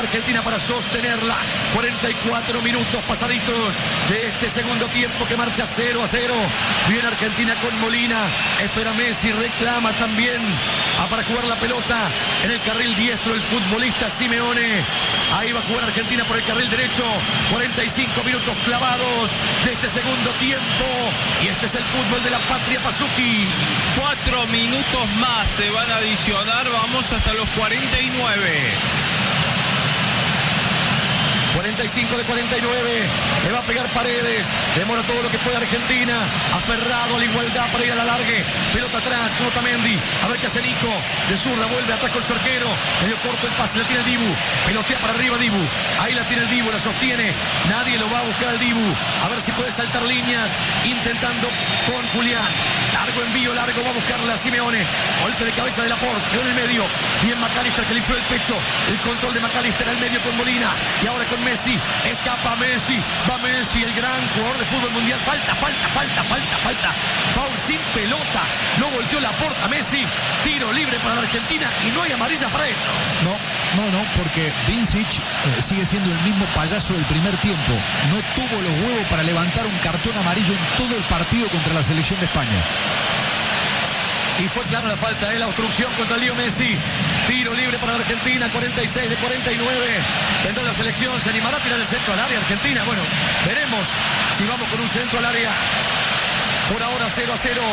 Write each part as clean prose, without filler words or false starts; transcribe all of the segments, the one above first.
Argentina para sostenerla. 44 minutos pasaditos de este segundo tiempo que marcha 0-0. Viene Argentina con Molina. Espera Messi, reclama también para jugar la pelota en el carril diestro el futbolista Simeone. Ahí va a jugar Argentina por el carril derecho. 45 minutos clavados de este segundo tiempo. Y este es el fútbol de la patria Pasuki. 4 minutos más se van a adicionar. Vamos hasta los 49. 45 de 49, le va a pegar Paredes, demora todo lo que puede Argentina, aferrado a la igualdad para ir a la largue, pelota atrás, con Otamendi, a ver qué hace Nico, de zurda vuelve atrás con su arquero, medio corto el pase, la tiene el Dibu, pelotea para arriba Dibu, ahí la tiene el Dibu, la sostiene, nadie lo va a buscar al Dibu, a ver si puede saltar líneas, intentando con Julián, largo envío, largo, va a buscarla a Simeone, golpe de cabeza de Laporte, quedó en el medio, bien McAllister que le infló el pecho, el control de McAllister al medio con Molina, y ahora con Messi, escapa Messi, va Messi, el gran jugador de fútbol mundial, falta, foul sin pelota, no volteó la porta Messi, tiro libre para la Argentina y no hay amarilla para ellos. No, porque Vincic sigue siendo el mismo payaso del primer tiempo, no tuvo los huevos para levantar un cartón amarillo en todo el partido contra la selección de España. Y fue clara la falta, la obstrucción contra Leo Messi. Tiro libre para la Argentina, 46 de 49. Dentro de la selección, se animará a tirar el centro al área Argentina. Bueno, veremos si vamos con un centro al área. Por ahora 0-0. 0-0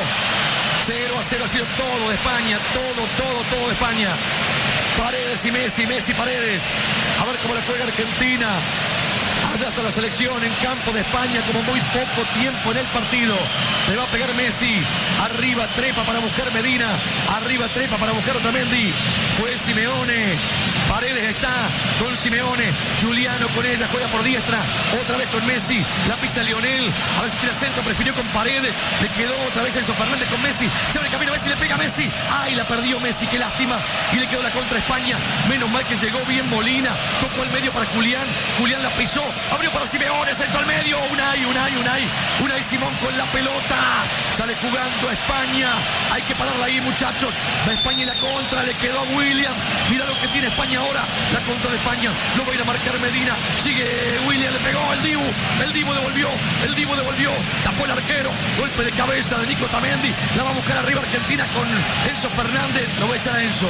ha sido todo de España. Todo de España. Paredes y Messi, Paredes. A ver cómo le juega Argentina. Allá está la selección en campo de España, como muy poco tiempo en el partido. Le va a pegar Messi. Arriba trepa para buscar Medina. Arriba trepa para buscar Otamendi. Fue Simeone. Paredes está con Simeone. Giuliano con ella, juega por diestra. Otra vez con Messi. La pisa Lionel. A ver si tira centro, prefirió con Paredes. Le quedó otra vez Enzo Fernández con Messi. Se abre el camino Messi, le pega a Messi. ¡Ay, la perdió Messi! ¡Qué lástima! Y le quedó la contra España. Menos mal que llegó bien Molina. Tocó al medio para Julián. Julián la pisó. Abrió para Simeone, centro al medio. Unai Simón con la pelota. Sale jugando España. Hay que pararla ahí, muchachos. Va España y la contra. Le quedó a William. Mira lo que tiene España ahora. La contra de España. Lo va a ir a marcar Medina. Sigue William. Le pegó el Dibu. El Dibu devolvió. Tapó el arquero. Golpe de cabeza de Nico Otamendi. La va a buscar arriba Argentina con Enzo Fernández. Lo va a echar a Enzo.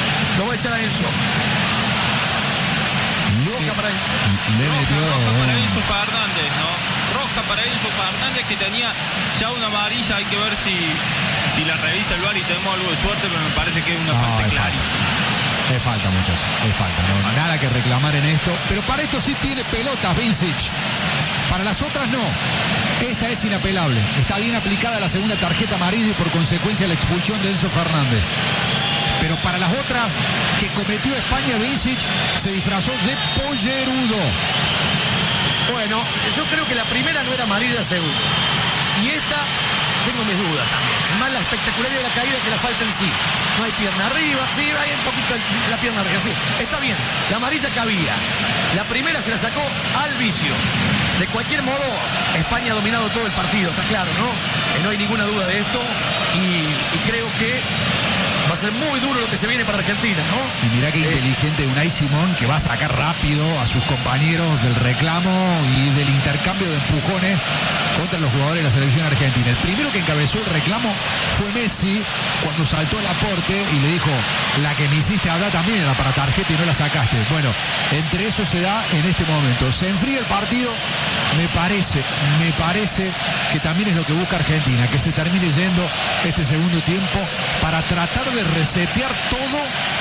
Roja para Enzo. Roja para Enzo Fernández, ¿no? Roja para Enzo Fernández, que tenía ya una amarilla. Hay que ver si la revisa el VAR y tenemos algo de suerte, pero me parece que es una falta clarísima. Es falta, muchachos. Es falta. No, nada que reclamar en esto. Pero para esto sí tiene pelotas Vincic. Para las otras no. Esta es inapelable. Está bien aplicada la segunda tarjeta amarilla y por consecuencia la expulsión de Enzo Fernández. Pero para las otras que cometió España, Vincic se disfrazó de pollerudo. Bueno, yo creo que la primera no era amarilla, seguro. Y esta, tengo mis dudas también. Más la espectacularidad de la caída que la falta en sí. No hay pierna arriba, sí, hay un poquito la pierna arriba, sí. Está bien, la amarilla cabía. La primera se la sacó al vicio. De cualquier modo, España ha dominado todo el partido, está claro, ¿no? No hay ninguna duda de esto. Y creo que va a ser muy duro lo que se viene para Argentina, ¿no? Y mirá qué inteligente Unai Simón, que va a sacar rápido a sus compañeros del reclamo y del intercambio de empujones contra los jugadores de la selección argentina. El primero que encabezó el reclamo fue Messi, cuando saltó el aporte y le dijo: la que me hiciste hablar también era para tarjeta y no la sacaste. Bueno, entre eso se da en este momento. Se enfría el partido. Me parece que también es lo que busca Argentina, que se termine yendo este segundo tiempo para tratar de resetear todo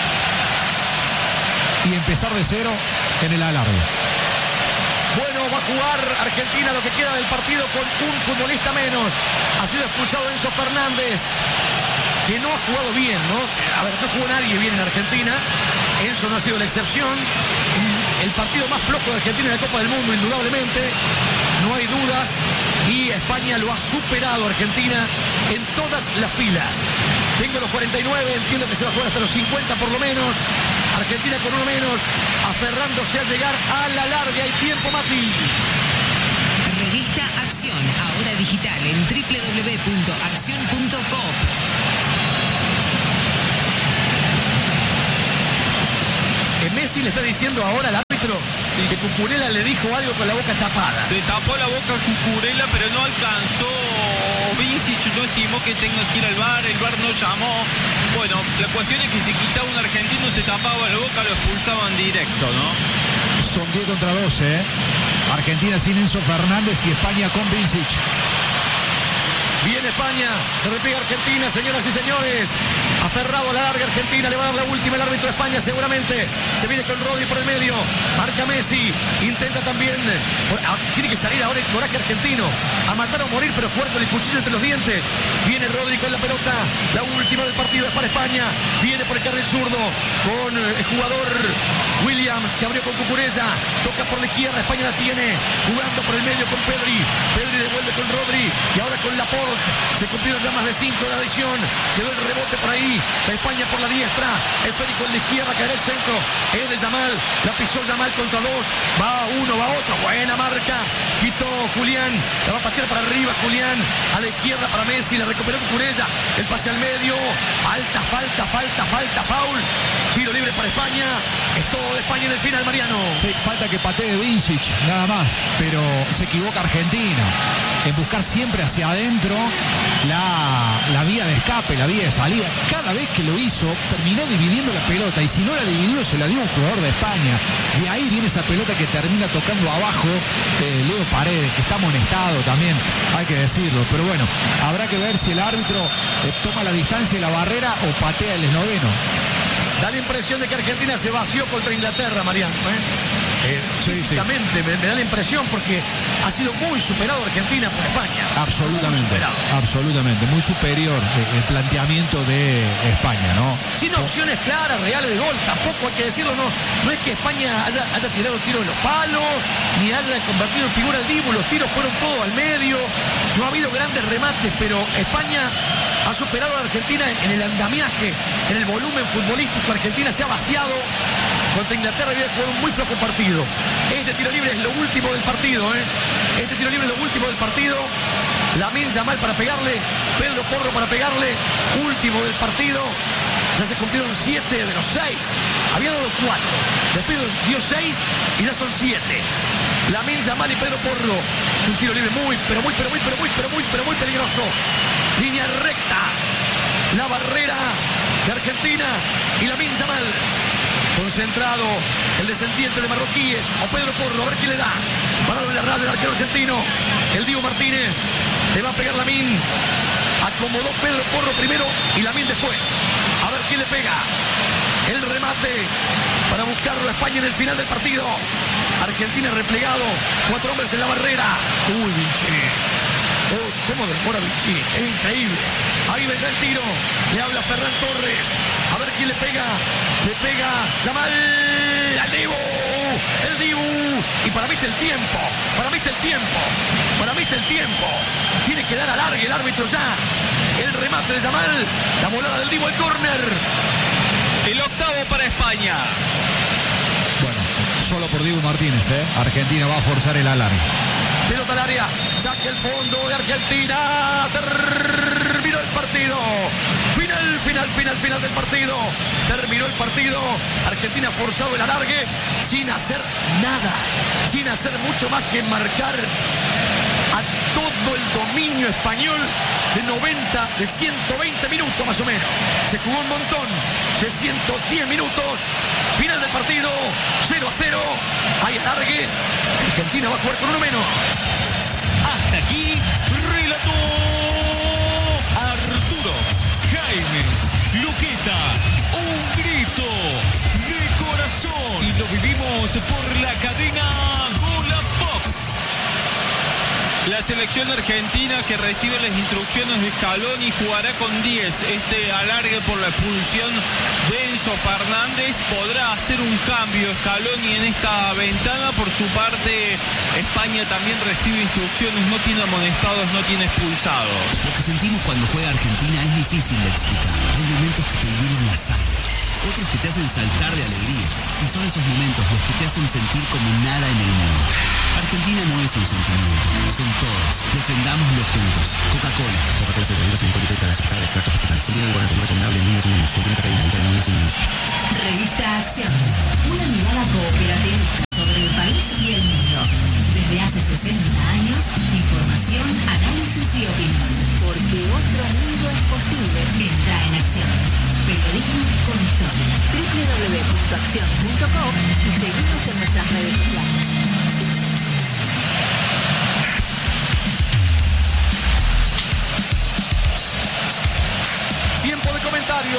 y empezar de cero en el alargue. Bueno, va a jugar Argentina lo que queda del partido con un futbolista menos. Ha sido expulsado Enzo Fernández, que no ha jugado bien, ¿no? A ver, no jugó nadie bien en Argentina. Enzo no ha sido la excepción. El partido más flojo de Argentina en la Copa del Mundo, indudablemente. No hay dudas. Y España lo ha superado, Argentina, en todas las filas. Tengo los 49, entiendo que se va a jugar hasta los 50 por lo menos. Argentina con uno menos, aferrándose a llegar a la larga. Hay tiempo, Mati. Revista Acción, ahora digital en www.accion.coop. Messi le está diciendo ahora al árbitro árbitro que Cucurella le dijo algo con la boca tapada. Se tapó la boca Cucurella, pero no alcanzó. Vincic no estimó que tenga que ir al VAR, el VAR no llamó. Bueno, la cuestión es que si quizá un argentino se tapaba la boca, lo expulsaban directo, ¿no? Son 10 contra 12, ¿eh? Argentina sin Enzo Fernández y España con Vincic. Viene España, se repega Argentina, señoras y señores. Aferrado a la larga Argentina, le va a dar la última el árbitro de España seguramente. Se viene con Rodri por el medio, marca Messi, intenta también, tiene que salir ahora el coraje argentino, a matar o morir, pero jugar con el cuchillo entre los dientes. Viene Rodri con la pelota, la última del partido es para España. Viene por el carril zurdo con el jugador Williams, que abrió con Cucurella, toca por la izquierda, España la tiene, jugando por el medio con Pedri. Pedri devuelve con Rodri y ahora con Laporte. Se cumplieron ya más de 5 de adición. Quedó el rebote por ahí. España por la diestra. Esférico en la izquierda. Caerá el centro. Es de Yamal. La pisó Yamal contra 2. Va uno, va otro. Buena marca. Quitó Julián. La va a patear para arriba Julián. A la izquierda para Messi. La recuperó Cucurella. El pase al medio. Falta. Foul. Tiro libre para España. Es todo de España en el final, Mariano. Sí, falta que patee Vincic, nada más. Pero se equivoca Argentina en buscar siempre hacia adentro la vía de escape, la vía de salida. Cada vez que lo hizo, terminó dividiendo la pelota, y si no la dividió, se la dio un jugador de España. De ahí viene esa pelota que termina tocando abajo Leo Paredes, que está amonestado también, hay que decirlo. Pero bueno, habrá que ver si el árbitro toma la distancia y la barrera o patea el esloveno. Da la impresión de que Argentina se vació contra Inglaterra, Mariano. Físicamente me da la impresión, porque ha sido muy superado Argentina por España. Absolutamente, muy superior el planteamiento de España, ¿no? Sin opciones claras, reales de gol, tampoco hay que decirlo, no es que España haya tirado tiros en los palos, ni haya convertido en figura el Dibu, los tiros fueron todos al medio, no ha habido grandes remates, pero España ha superado a Argentina en el andamiaje, en el volumen futbolístico. Argentina se ha vaciado. Contra Inglaterra había jugado un muy flojo partido. Este tiro libre es lo último del partido, Lamine Yamal para pegarle, Pedro Porro para pegarle, último del partido. Ya se cumplieron 7 de los 6. Había dado 4. Después dio 6 y ya son 7. Lamine Yamal y Pedro Porro. Es un tiro libre muy peligroso. Línea recta. La barrera de Argentina y Lamine Yamal. Concentrado el descendiente de marroquíes, o Pedro Porro, a ver quién le da. Parado en la radio el arquero argentino, el Dibu Martínez. Le va a pegar Lamine. Acomodó Pedro Porro primero y Lamine después. A ver quién le pega. El remate para buscarlo a España en el final del partido. Argentina replegado, 4 hombres en la barrera. Uy, Vinci. Oh, cómo demora Vinci, es increíble. Ahí vendrá el tiro, le habla Ferran Torres. A ver quién le pega. Le pega Yamal al Dibu. El Dibu. Y para mí está el tiempo. Tiene que dar alargue el árbitro ya. El remate de Yamal. La volada del Dibu al córner. El octavo para España. Bueno, solo por Dibu Martínez, Argentina va a forzar el alargue. Pelota al área. Saque el fondo de Argentina. Terminó el partido. Final del partido. Terminó el partido. Argentina ha forzado el alargue sin hacer nada. Sin hacer mucho más que marcar a todo el dominio español de 120 minutos más o menos. Se jugó un montón de 110 minutos. Final del partido, 0-0. Hay alargue. Argentina va a jugar con uno menos. Hasta aquí, relató Arturo Jaimes Luqueta. Un grito de corazón. Y lo vivimos por la cadena Bola Fox. La selección argentina, que recibe las instrucciones de Scaloni, jugará con 10. Este alargue por la expulsión de Enzo Fernández. Podrá hacer un cambio Scaloni en esta ventana. Por su parte, España también recibe instrucciones. No tiene amonestados, no tiene expulsados. Lo que sentimos cuando juega Argentina es difícil de explicar. Hay momentos que te hieren la sangre, otros que te hacen saltar de alegría. Y son esos momentos los que te hacen sentir como nada en el mundo. Argentina no es un sentimiento, son todos. Defendámoslo juntos. Coca-Cola. Coca-Cola se regula sin política clasificada de extractos vegetales. Contiene alcohol recomendable en niños y niños. Contiene cafeína, entra en niños y niños. Revista Acción. Una mirada cooperativa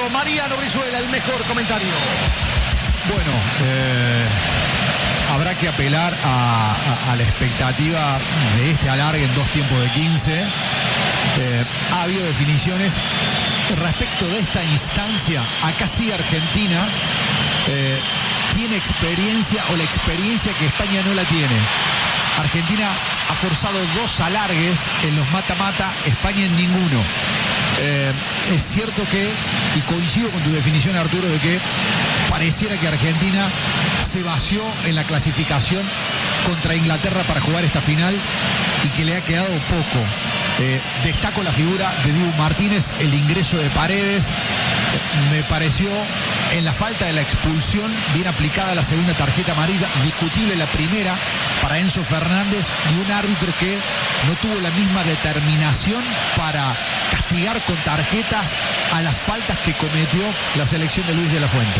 Mariano Brizuela, el mejor comentario. Bueno, habrá que apelar a la expectativa de este alargue en 2 tiempos de 15. Ha habido definiciones respecto de esta instancia. Acá sí Argentina tiene experiencia, o la experiencia que España no la tiene. Argentina ha forzado 2 alargues en los mata-mata, España en ninguno. Es cierto que, y coincido con tu definición, Arturo, de que pareciera que Argentina se vació en la clasificación contra Inglaterra para jugar esta final y que le ha quedado poco. Destaco la figura de Dibu Martínez, el ingreso de Paredes. Me pareció, en la falta de la expulsión, bien aplicada la segunda tarjeta amarilla, discutible la primera para Enzo Fernández, y un árbitro que no tuvo la misma determinación para castigar con tarjetas a las faltas que cometió la selección de Luis de la Fuente.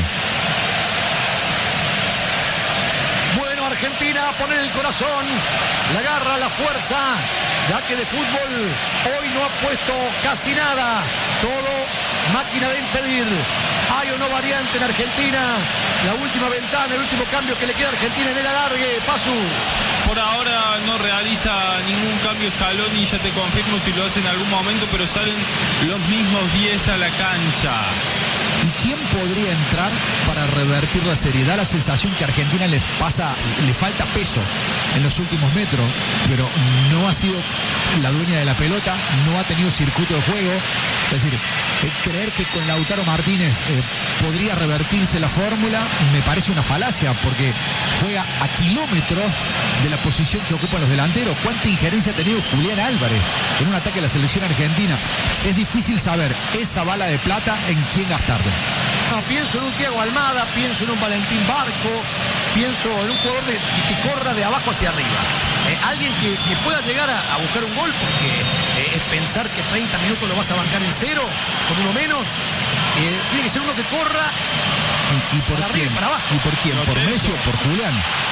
Argentina pone el corazón, la garra, la fuerza, ya que de fútbol hoy no ha puesto casi nada, todo máquina de impedir. Hay o no variante en Argentina, la última ventana, el último cambio que le queda a Argentina en el alargue. Pasu. Por ahora no realiza ningún cambio Scaloni, ya te confirmo si lo hace en algún momento, pero salen los mismos 10 a la cancha. ¿Y quién podría entrar para revertir la serie? Da la sensación que a Argentina le falta peso en los últimos metros, pero no ha sido la dueña de la pelota, no ha tenido circuito de juego. Es decir, creer que con Lautaro Martínez podría revertirse la fórmula me parece una falacia, porque juega a kilómetros de la posición que ocupan los delanteros. ¿Cuánta injerencia ha tenido Julián Álvarez en un ataque de la selección argentina? Es difícil saber esa bala de plata en quién gastarla. No, pienso en un Thiago Almada, pienso en un Valentín Barco, pienso en un jugador que corra de abajo hacia arriba. Alguien que pueda llegar a buscar un gol, porque es pensar que 30 minutos lo vas a bancar en cero, con uno menos. Tiene que ser uno que corra. ¿Y por para quién? Arriba, para abajo. ¿Y por quién? ¿Por Messi o por Julián?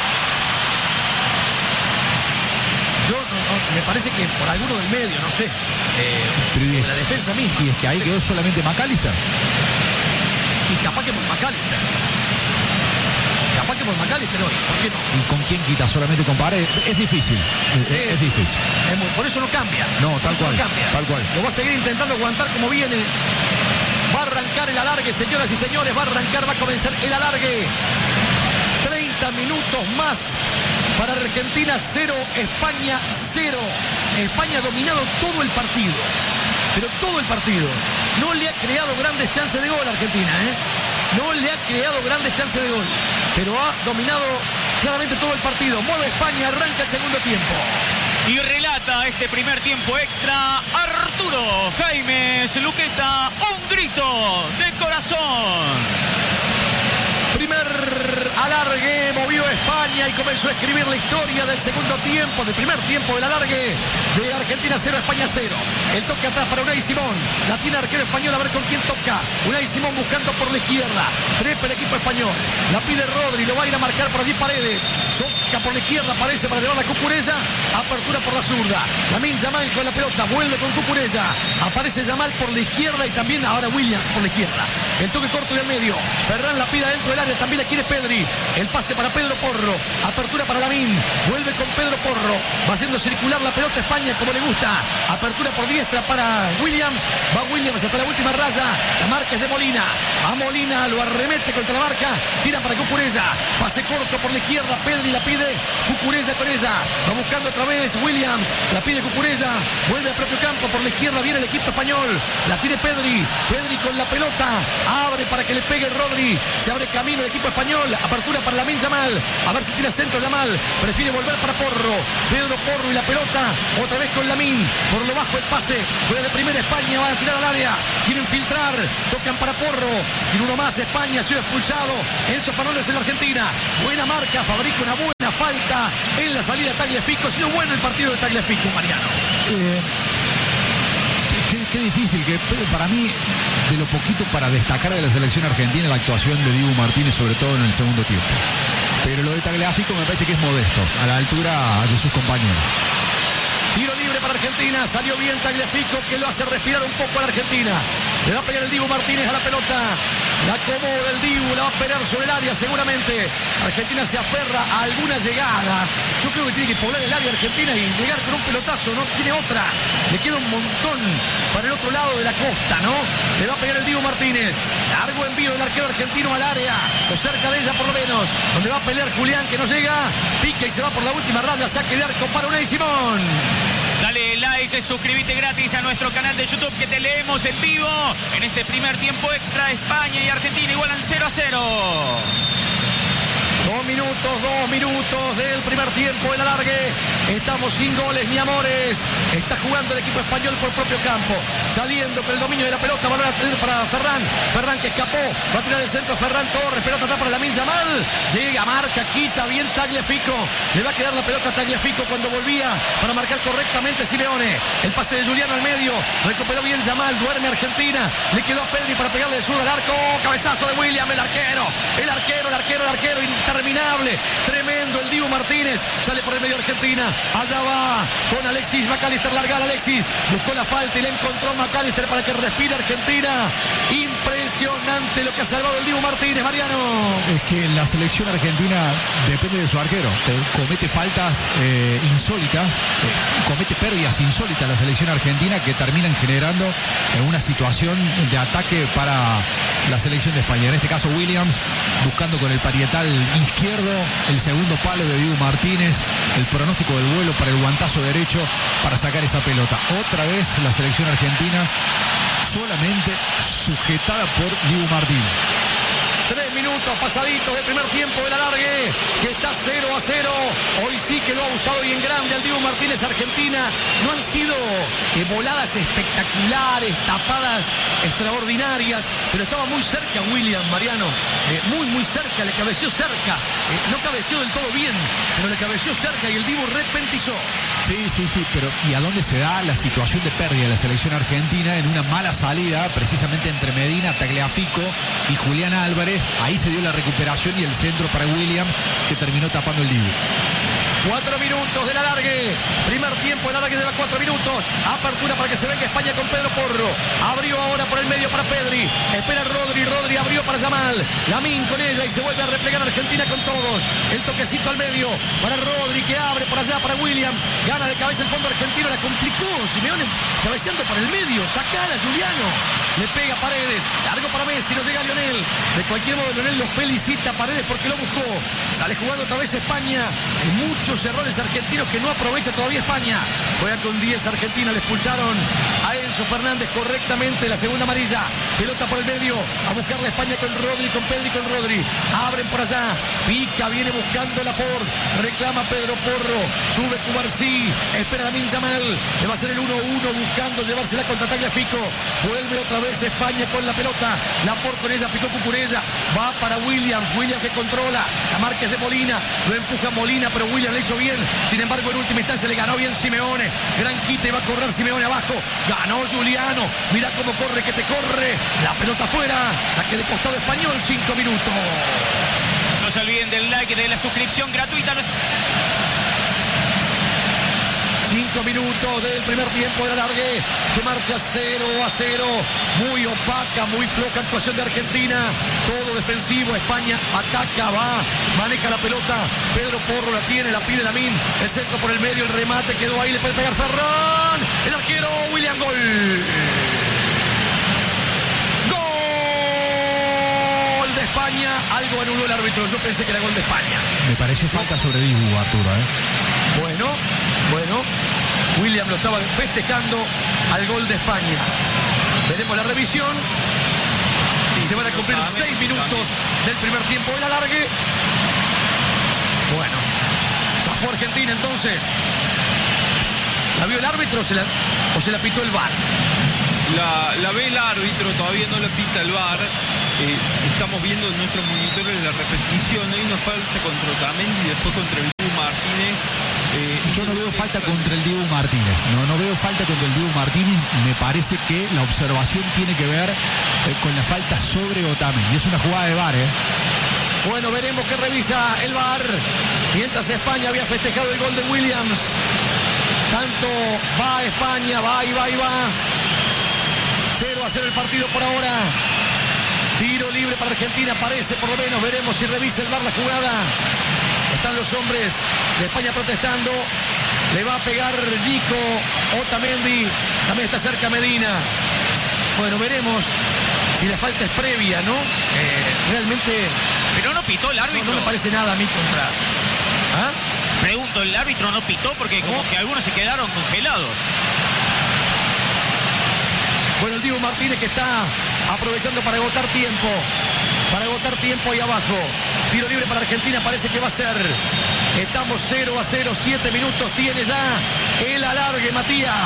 Yo me parece que por alguno del medio, no sé. La defensa misma. Y es que ahí quedó solamente McAllister. Y capaz que por McAllister. Capaz que por McAllister hoy. ¿Por qué no? ¿Y con quién quita? Solamente con Paredes. Es difícil. Es difícil. Por eso no cambia. No, tal cual. No cambia. Tal cual. Lo va a seguir intentando aguantar como viene. Va a arrancar el alargue, señoras y señores. Va a arrancar, va a comenzar el alargue. 30 minutos más para Argentina 0, España 0. España ha dominado todo el partido. Pero todo el partido. No le ha creado grandes chances de gol a Argentina, No le ha creado grandes chances de gol. Pero ha dominado claramente todo el partido. Mueve España, arranca el segundo tiempo. Y relata este primer tiempo extra Arturo Jaimes Luqueta, un grito de corazón. Primer alargue, movió España y comenzó a escribir la historia del segundo tiempo, del primer tiempo del alargue de Argentina 0, España 0. El toque atrás para Unai Simón. La tiene arquero español, a ver con quién toca. Unai Simón buscando por la izquierda. Trepa el equipo español. La pide Rodri, lo va a ir a marcar por allí Paredes. Soca por la izquierda, aparece para llevar la Cucurella. Apertura por la zurda. Lamine Yamal con la pelota, vuelve con Cucurella. Aparece Yamal por la izquierda y también ahora Williams por la izquierda. El toque corto del medio. Ferran la pide dentro del área, también la quiere Pedri. El pase para Pedro Porro. Apertura para Lamine. Vuelve con Pedro Porro. Va haciendo circular la pelota España como le gusta. Apertura por diestra para Williams. Va Williams hasta la última raya. La marca es de Molina. A Molina lo arremete contra la marca. Tira para Cucurella. Pase corto por la izquierda. Pedri la pide. Cucurella con ella. Va buscando otra vez Williams. La pide Cucurella. Vuelve al propio campo. Por la izquierda viene el equipo español. La tiene Pedri. Pedri con la pelota. Abre para que le pegue Rodri. Se abre camino el equipo español. Apertura para Lamine Yamal. A ver si tira centro Yamal. Prefiere volver para Porro. Pedro Porro y la pelota. Otra vez con Lamine. Por lo bajo el pase. Juega de primera España. Van a tirar al área. Quieren filtrar. Tocan para Porro. Tiene uno más. España ha sido expulsado. Enzo Fernández en la Argentina. Buena marca. Fabrica una buena falta en la salida de Tagliafico. Ha sido bueno el partido de Tagliafico, Mariano. Qué difícil, que para mí, de lo poquito para destacar de la selección argentina, la actuación de Dibu Martínez, sobre todo en el segundo tiempo. Pero lo de Tagliafico me parece que es modesto, a la altura de sus compañeros. Tiro libre para Argentina, salió bien Tagliafico, que lo hace respirar un poco a la Argentina. Le va a pegar el Dibu Martínez a la pelota. La acomoda el Dibu, la va a pegar sobre el área seguramente. Argentina se aferra a alguna llegada. Yo creo que tiene que poblar el área Argentina y llegar con un pelotazo, no tiene otra. Le queda un montón para el otro lado de la costa, ¿no? Le va a pegar el Dibu Martínez. Largo envío del arquero argentino al área, o cerca de ella por lo menos, donde va a pelear Julián, que no llega. Pica y se va por la última raya, saque de arco para Unai Simón. Dale like, suscríbete gratis a nuestro canal de YouTube que te leemos en vivo. En este primer tiempo extra, España y Argentina igualan 0-0. 2 minutos del primer tiempo, el alargue. Estamos sin goles ni amores. Está jugando el equipo español por propio campo. Saliendo con el dominio de la pelota. Van a tener para Ferran. Ferran que escapó. Va a tirar el centro. Ferran Torres. Pelota atrás para Lamine Yamal. Llega, marca, quita. Bien Tagliafico. Le va a quedar la pelota a Tagliafico cuando volvía para marcar correctamente Simeone. El pase de Juliano al medio. Recuperó bien Yamal. Duerme Argentina. Le quedó a Pedri para pegarle de sur al arco. Cabezazo de William. El arquero. Interminable, tremendo el Dibu Martínez, sale por el medio Argentina, allá va con Alexis McAllister, larga Alexis, buscó la falta y le encontró McAllister para que respire Argentina. Impresionante lo que ha salvado el Dibu Martínez, Mariano. Es que la selección argentina depende de su arquero, comete faltas insólitas, comete pérdidas insólitas la selección argentina que terminan generando una situación de ataque para la selección de España. En este caso Williams buscando con el parietal izquierdo el segundo palo de Dibu Martínez, el pronóstico del vuelo para el guantazo derecho para sacar esa pelota. Otra vez la selección argentina solamente sujetada por Dibu Martínez. 3 minutos pasaditos del primer tiempo del alargue, que está 0-0. Hoy sí que lo ha usado y en grande al Dibu Martínez. Argentina no han sido voladas espectaculares, tapadas extraordinarias, pero estaba muy cerca William, Mariano, muy cerca, le cabeció cerca, no cabeció del todo bien, pero le cabeció cerca y el Dibu repentizó. Sí, pero ¿y a dónde se da la situación de pérdida de la selección argentina? En una mala salida, precisamente entre Medina, Tagliafico y Julián Álvarez. Ahí se dio la recuperación y el centro para William, que terminó tapando el Dibu. 4 minutos del alargue. Primer tiempo, el alargue lleva 4 minutos. Apertura para que se venga España con Pedro Porro. Abrió ahora por el medio para Pedri. Espera Rodri. Rodri abrió para Yamal. Lamine con ella y se vuelve a replegar Argentina con todos. El toquecito al medio para Rodri que abre por allá para Williams. Gana de cabeza el fondo argentino. La complicó Simeone cabeceando para el medio. Sacala Juliano. Le pega Paredes. Largo para Messi. No llega Lionel. De cualquier modo Lionel lo felicita a Paredes porque lo buscó. Sale jugando otra vez España. Hay muchos errores argentinos que no aprovecha todavía España. Juega con 10 Argentina, le expulsaron a Enzo Fernández correctamente, la segunda amarilla. Pelota por el medio, a buscarle a España con Rodri, con Pedri, con Rodri. Abren por allá, pica, viene buscando la por, reclama Pedro Porro, sube Cubarsí, espera Lamine Yamal, le va a hacer el 1-1 buscando llevársela contra Tagliafico. Vuelve otra vez España con la pelota, la por con ella, picó Cucurella, va para Williams que controla, la marca es de Molina, lo empuja Molina, pero Williams le hizo bien, sin embargo en última instancia le ganó bien Simeone, gran quita y va a correr Simeone abajo, ganó Juliano, mira cómo corre, que te corre, la pelota afuera, saque de costado español, 5 minutos. No se olviden del like, de la suscripción gratuita. 5 minutos del primer tiempo del alargue, que marcha 0-0, muy opaca, muy floja actuación de Argentina, todo defensivo, España ataca, va, maneja la pelota, Pedro Porro la tiene, la pide Lamine, el centro por el medio, el remate quedó ahí, le puede pegar Ferran, el arquero William, gol de España, algo anuló el árbitro, yo pensé que era gol de España. Me pareció falta sobre Dibu, Arturo, Bueno, William lo estaba festejando al gol de España. Veremos la revisión y se van a cumplir 6 minutos del primer tiempo del alargue. Bueno, zafó Argentina entonces. ¿La vio el árbitro o se la pitó el VAR? La ve el árbitro, todavía no la pita el VAR. Estamos viendo en nuestros monitores la repetición. Hay una falta contra Otamendi y después contra el Dibu Martínez. Yo no veo falta contra el Dibu Martínez. No veo falta contra el Dibu Martínez. Me parece que la observación tiene que ver con la falta sobre Otamendi. Es una jugada de VAR, Bueno, veremos qué revisa el VAR. Mientras España había festejado el gol de Williams. Tanto va España, va. 0-0 0 el partido por ahora. Tiro libre para Argentina, parece por lo menos. Veremos si revisa el VAR la jugada. Están los hombres de España protestando. Le va a pegar Nico Otamendi. También está cerca Medina. Bueno, veremos si la falta es previa, ¿no? Realmente... Pero no pitó el árbitro. No me parece nada a mí contra... ¿Ah? Pregunto, el árbitro no pitó porque como que algunos se quedaron congelados. Bueno, el Dibu Martínez que está aprovechando para agotar tiempo. Para agotar tiempo ahí abajo. Tiro libre para Argentina, parece que va a ser. Estamos 0-0, 7 minutos tiene ya el alargue, Matías.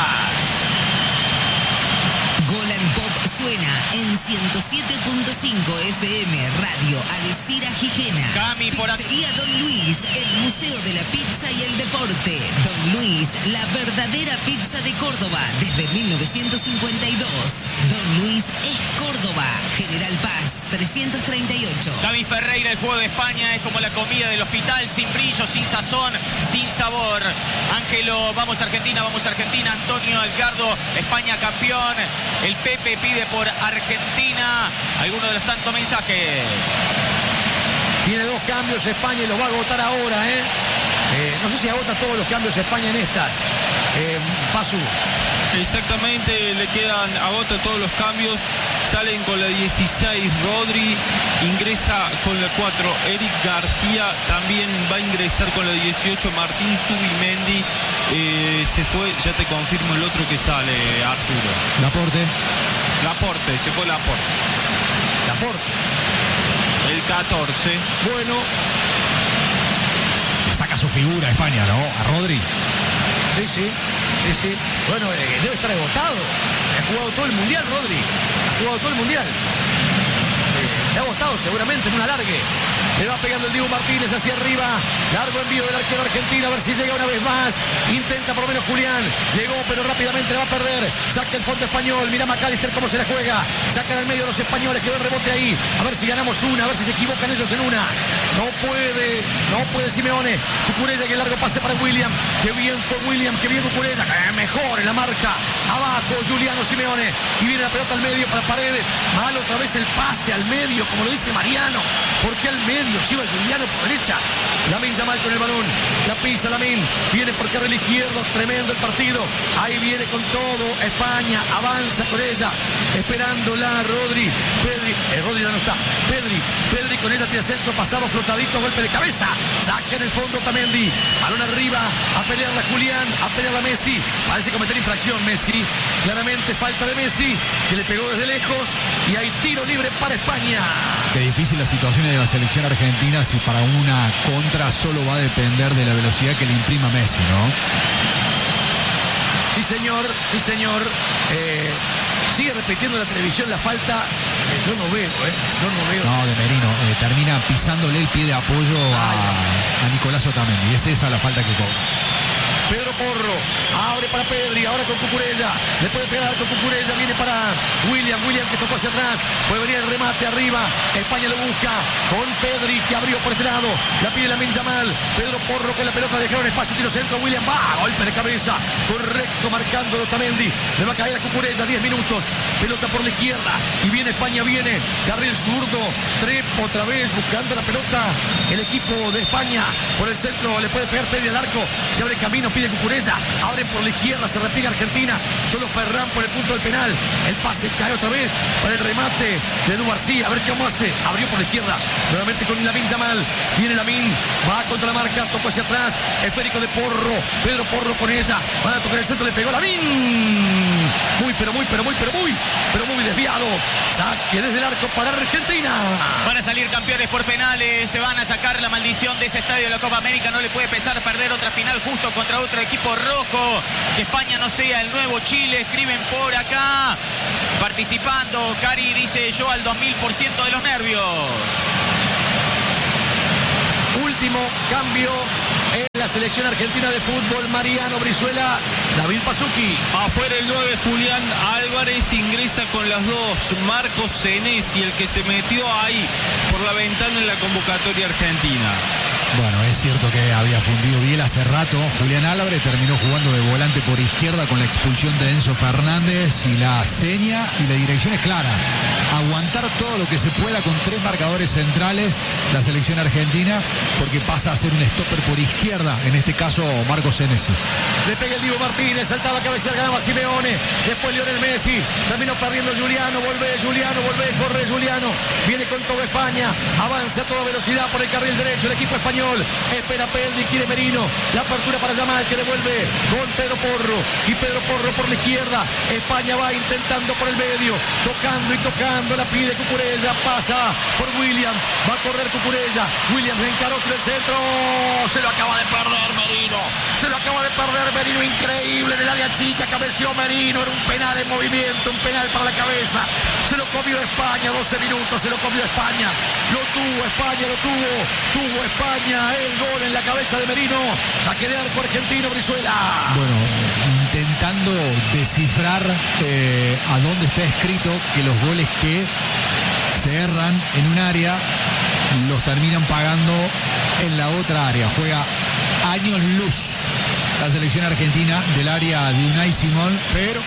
Golan Pop suena en 107.5 FM Radio Alcira Gijena. Cami por Pizzería Don Luis, el Museo de la Pizza y el Deporte. Don Luis, la verdadera pizza de Córdoba desde 1952. Don Luis es Córdoba. General Paz 338. Gaby Ferreira, el juego de España es como la comida del hospital, sin brillo, sin sazón, sin sabor. Ángelo, vamos Argentina, Antonio Algardo, España campeón. El Pepe pide por Argentina. Alguno de los tantos mensajes. Tiene 2 cambios España y los va a agotar ahora, no sé si agota todos los cambios España en estas. Pasu. Exactamente, le quedan, agota todos los cambios. Salen con la 16 Rodri, ingresa con la 4 Eric García, también va a ingresar con la 18 Martín Zubimendi. Se fue, ya te confirmo el otro que sale, Arturo. Laporte, se fue Laporte. El 14. Bueno. Le saca su figura a España, ¿no? A Rodri. Sí. Bueno, debe estar agotado. Ha jugado todo el mundial, Rodri. Está agotado seguramente en un alargue. Le va pegando el Dibu Martínez hacia arriba. Largo envío del arquero argentino. A ver si llega una vez más. Intenta por lo menos Julián. Llegó, pero rápidamente la va a perder. Saca el fondo español. Mira McAllister cómo se la juega. Sacan al medio los españoles. Quedó el rebote ahí. A ver si ganamos una. A ver si se equivocan ellos en una. No puede Simeone. Cucurella, que el largo pase para William. Qué bien fue William. Qué bien Cucurella. Mejor en la marca. Abajo Giuliano Simeone. Y viene la pelota al medio para Paredes. Mal otra vez el pase al medio, como lo dice Mariano. ¿Por qué al medio? Si va Giuliano por derecha. Lamine Yamal con el balón. La pisa Lamine. Viene por carril izquierdo. Tremendo el partido. Ahí viene con todo. España avanza con ella. Esperándola Rodri. Rodri ya no está. Pedri con ella tira centro. Pasado flotadito. Golpe de cabeza. Saca en el fondo Otamendi. Balón arriba. A pelearla Julián. A pelearla Messi. Parece cometer infracción Messi. Claramente falta de Messi. Que le pegó desde lejos. Y hay tiro libre para España. Qué difícil la situación de la selección argentina si para una contra solo va a depender de la velocidad que le imprima Messi, ¿no? Sí, señor. Sigue repitiendo la televisión la falta. Yo no veo. No, de Merino. Termina pisándole el pie de apoyo a Nicolás Otamendi. Es esa la falta que cobra. Pedro Porro, abre para Pedri, ahora con Cucurella, le puede pegar con Cucurella, viene para William que tocó hacia atrás, puede venir el remate arriba, España lo busca, con Pedri que abrió por este lado, la pide Lamine Yamal, Pedro Porro con la pelota, dejaron espacio, tiro centro, William va, golpe de cabeza, correcto, marcando Otamendi, le va a caer a Cucurella, 10 minutos, pelota por la izquierda, y viene España, carril zurdo, Trepo otra vez, buscando la pelota, el equipo de España, por el centro, le puede pegar Pedri al arco, se abre camino, pide Cucurella, abre por la izquierda, se repliega Argentina, solo Ferran por el punto del penal, el pase cae otra vez para el remate de Edu García, a ver cómo hace, abrió por la izquierda, nuevamente con Lamine Yamal, viene Lamine, va contra la marca, tocó hacia atrás, esférico de Porro, Pedro Porro con ella, van a tocar el centro, le pegó Lamine, muy desviado, saque desde el arco para Argentina. Van a salir campeones por penales, se van a sacar la maldición de ese estadio de la Copa América, no le puede pesar perder otra final justo contra otro equipo rojo, que España no sea el nuevo Chile, escriben por acá, participando, Cari dice yo al 2000% de los nervios. Último cambio en la selección argentina de fútbol, Mariano Brizuela, David Pasuki. Afuera el 9 Julián Álvarez, ingresa con las 2 Marcos Senesi, el que se metió ahí por la ventana en la convocatoria argentina. Bueno, es cierto que había fundido Biel hace rato. Julián Álvarez terminó jugando de volante por izquierda con la expulsión de Enzo Fernández, y la seña y la dirección es clara: aguantar todo lo que se pueda con 3 marcadores centrales la selección argentina, porque pasa a ser un stopper por izquierda, en este caso Marcos Senesi. Le pega el Dibu Martínez, saltaba a cabecear, ganaba Simeone, después Lionel Messi, terminó perdiendo Juliano, volvé, corre Juliano, viene con todo España, avanza a toda velocidad por el carril derecho el equipo español, espera Pedri, quiere Merino, la apertura para Yamal, que devuelve con Pedro Porro, y Pedro Porro por la izquierda, España va intentando por el medio, tocando, la pide Cucurella, pasa por Williams, va a correr Cucurella, Williams le encaró por el centro, se lo acaba de perder Merino, increíble, en el área chica, cabeció Merino, era un penal en movimiento, un penal para la cabeza, se lo comió España, 12 minutos, se lo comió España, lo tuvo España, tuvo España, el gol en la cabeza de Merino, saque de arco argentino, Brizuela. Bueno, intentando descifrar a dónde está escrito que los goles que se erran en un área los terminan pagando en la otra área. Juega años luz la selección argentina del área de Unai Simón, pero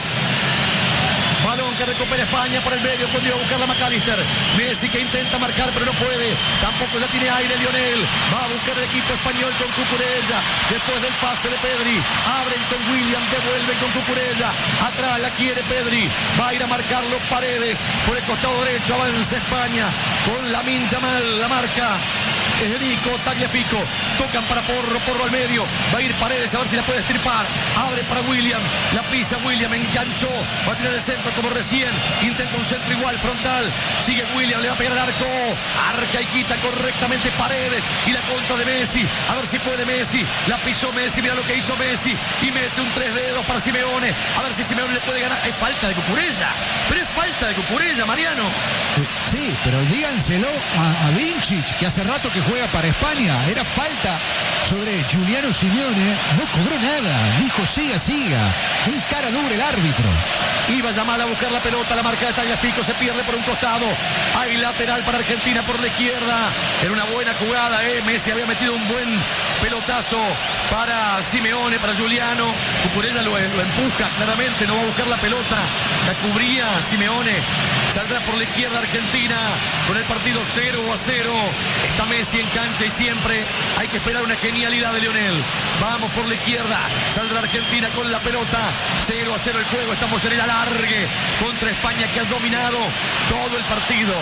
balón que recupera España por el medio, cuando iba a buscar a McAllister. Messi que intenta marcar pero no puede, tampoco ya tiene aire Lionel, va a buscar el equipo español con Cucurella, después del pase de Pedri, abren con Williams, devuelven con Cucurella, atrás la quiere Pedri, va a ir a marcarlo Paredes, por el costado derecho avanza España, con Lamine Yamal, la marca es de Nico Tagliafico, tocan para Porro al medio, va a ir Paredes a ver si la puede estirpar, abre para William, la pisa William, enganchó, va a tirar el centro como recién, intenta un centro igual, frontal, sigue William, le va a pegar al arco, arca y quita correctamente Paredes, y la contra de Messi, a ver si puede Messi, la pisó Messi, mira lo que hizo Messi, y mete un 3 dedos para Simeone, a ver si Simeone le puede ganar, es falta de Cucurella, pero es falta de Cucurella, Mariano. Sí, pero díganselo a Vincic, que hace rato que juega para España, era falta sobre Giuliano Simeone, no cobró nada, dijo siga, un cara dura el árbitro. Iba Yamal a buscar la pelota, la marca de Tagliafico, se pierde por un costado, hay lateral para Argentina por la izquierda, era una buena jugada, Messi había metido un buen pelotazo para Simeone, para Giuliano, Cucurella lo empuja claramente, no va a buscar la pelota, la cubría Simeone, saldrá por la izquierda Argentina, con el partido 0-0, está Messi en cancha y siempre hay que esperar una genialidad de Lionel, vamos por la izquierda, saldrá Argentina con la pelota, 0-0 el juego, estamos en el alargue contra España, que ha dominado todo el partido,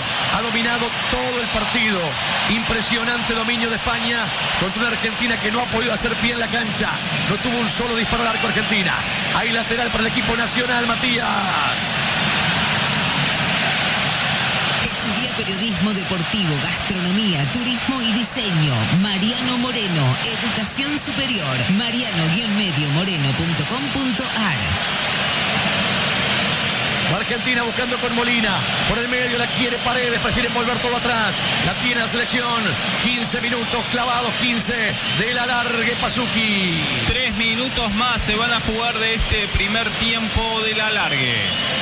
impresionante dominio de España contra una Argentina que no ha podido hacer pie en la cancha, no tuvo un solo disparo al arco Argentina, hay lateral para el equipo nacional, Matías. Estudia periodismo deportivo, gastronomía, turismo y diseño. Mariano Moreno, educación superior. mariano-moreno.com.ar. Argentina buscando con Molina, por el medio la quiere Paredes, prefieren volver todo atrás, la tiene la selección, 15 minutos clavados, 15 del alargue Pasuki. 3 minutos más se van a jugar de este primer tiempo del alargue.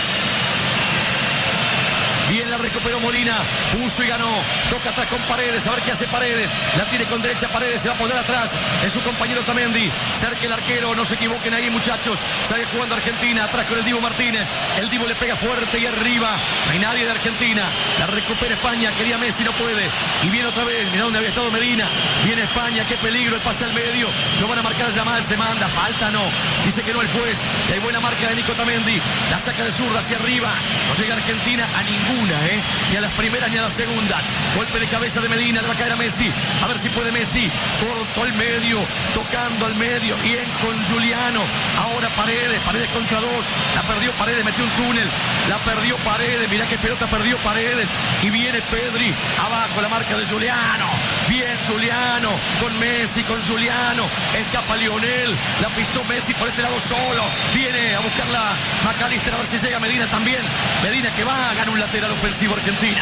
Bien la recuperó Molina, puso y ganó, toca atrás con Paredes, a ver qué hace Paredes, la tiene con derecha Paredes, se va a poner atrás, es su compañero Tamendi, cerca el arquero, no se equivoquen ahí muchachos, sale jugando Argentina, atrás con el Dibu Martínez, el Dibu le pega fuerte y arriba, no hay nadie de Argentina, la recupera España, quería Messi, no puede, y viene otra vez, mirá dónde había estado Medina, viene España, qué peligro, el pase al medio, lo van a marcar Yamal, se manda, falta no, dice que no el juez, y hay buena marca de Nico Tamendi, la saca de zurda hacia arriba, no llega Argentina a ninguna, ni a las primeras ni a las segundas, golpe de cabeza de Medina, le va a caer a Messi, a ver si puede Messi, corto al medio, tocando al medio, bien con Giuliano, ahora Paredes contra 2, la perdió Paredes, metió un túnel, la perdió Paredes, mirá qué pelota perdió Paredes, y viene Pedri, abajo la marca de Giuliano, bien Giuliano, con Messi, con Giuliano, escapa Lionel, la pisó Messi por este lado solo, viene a buscarla McAllister, a ver si llega Medina también, Medina que va, gana un lateral ofensivo Argentina,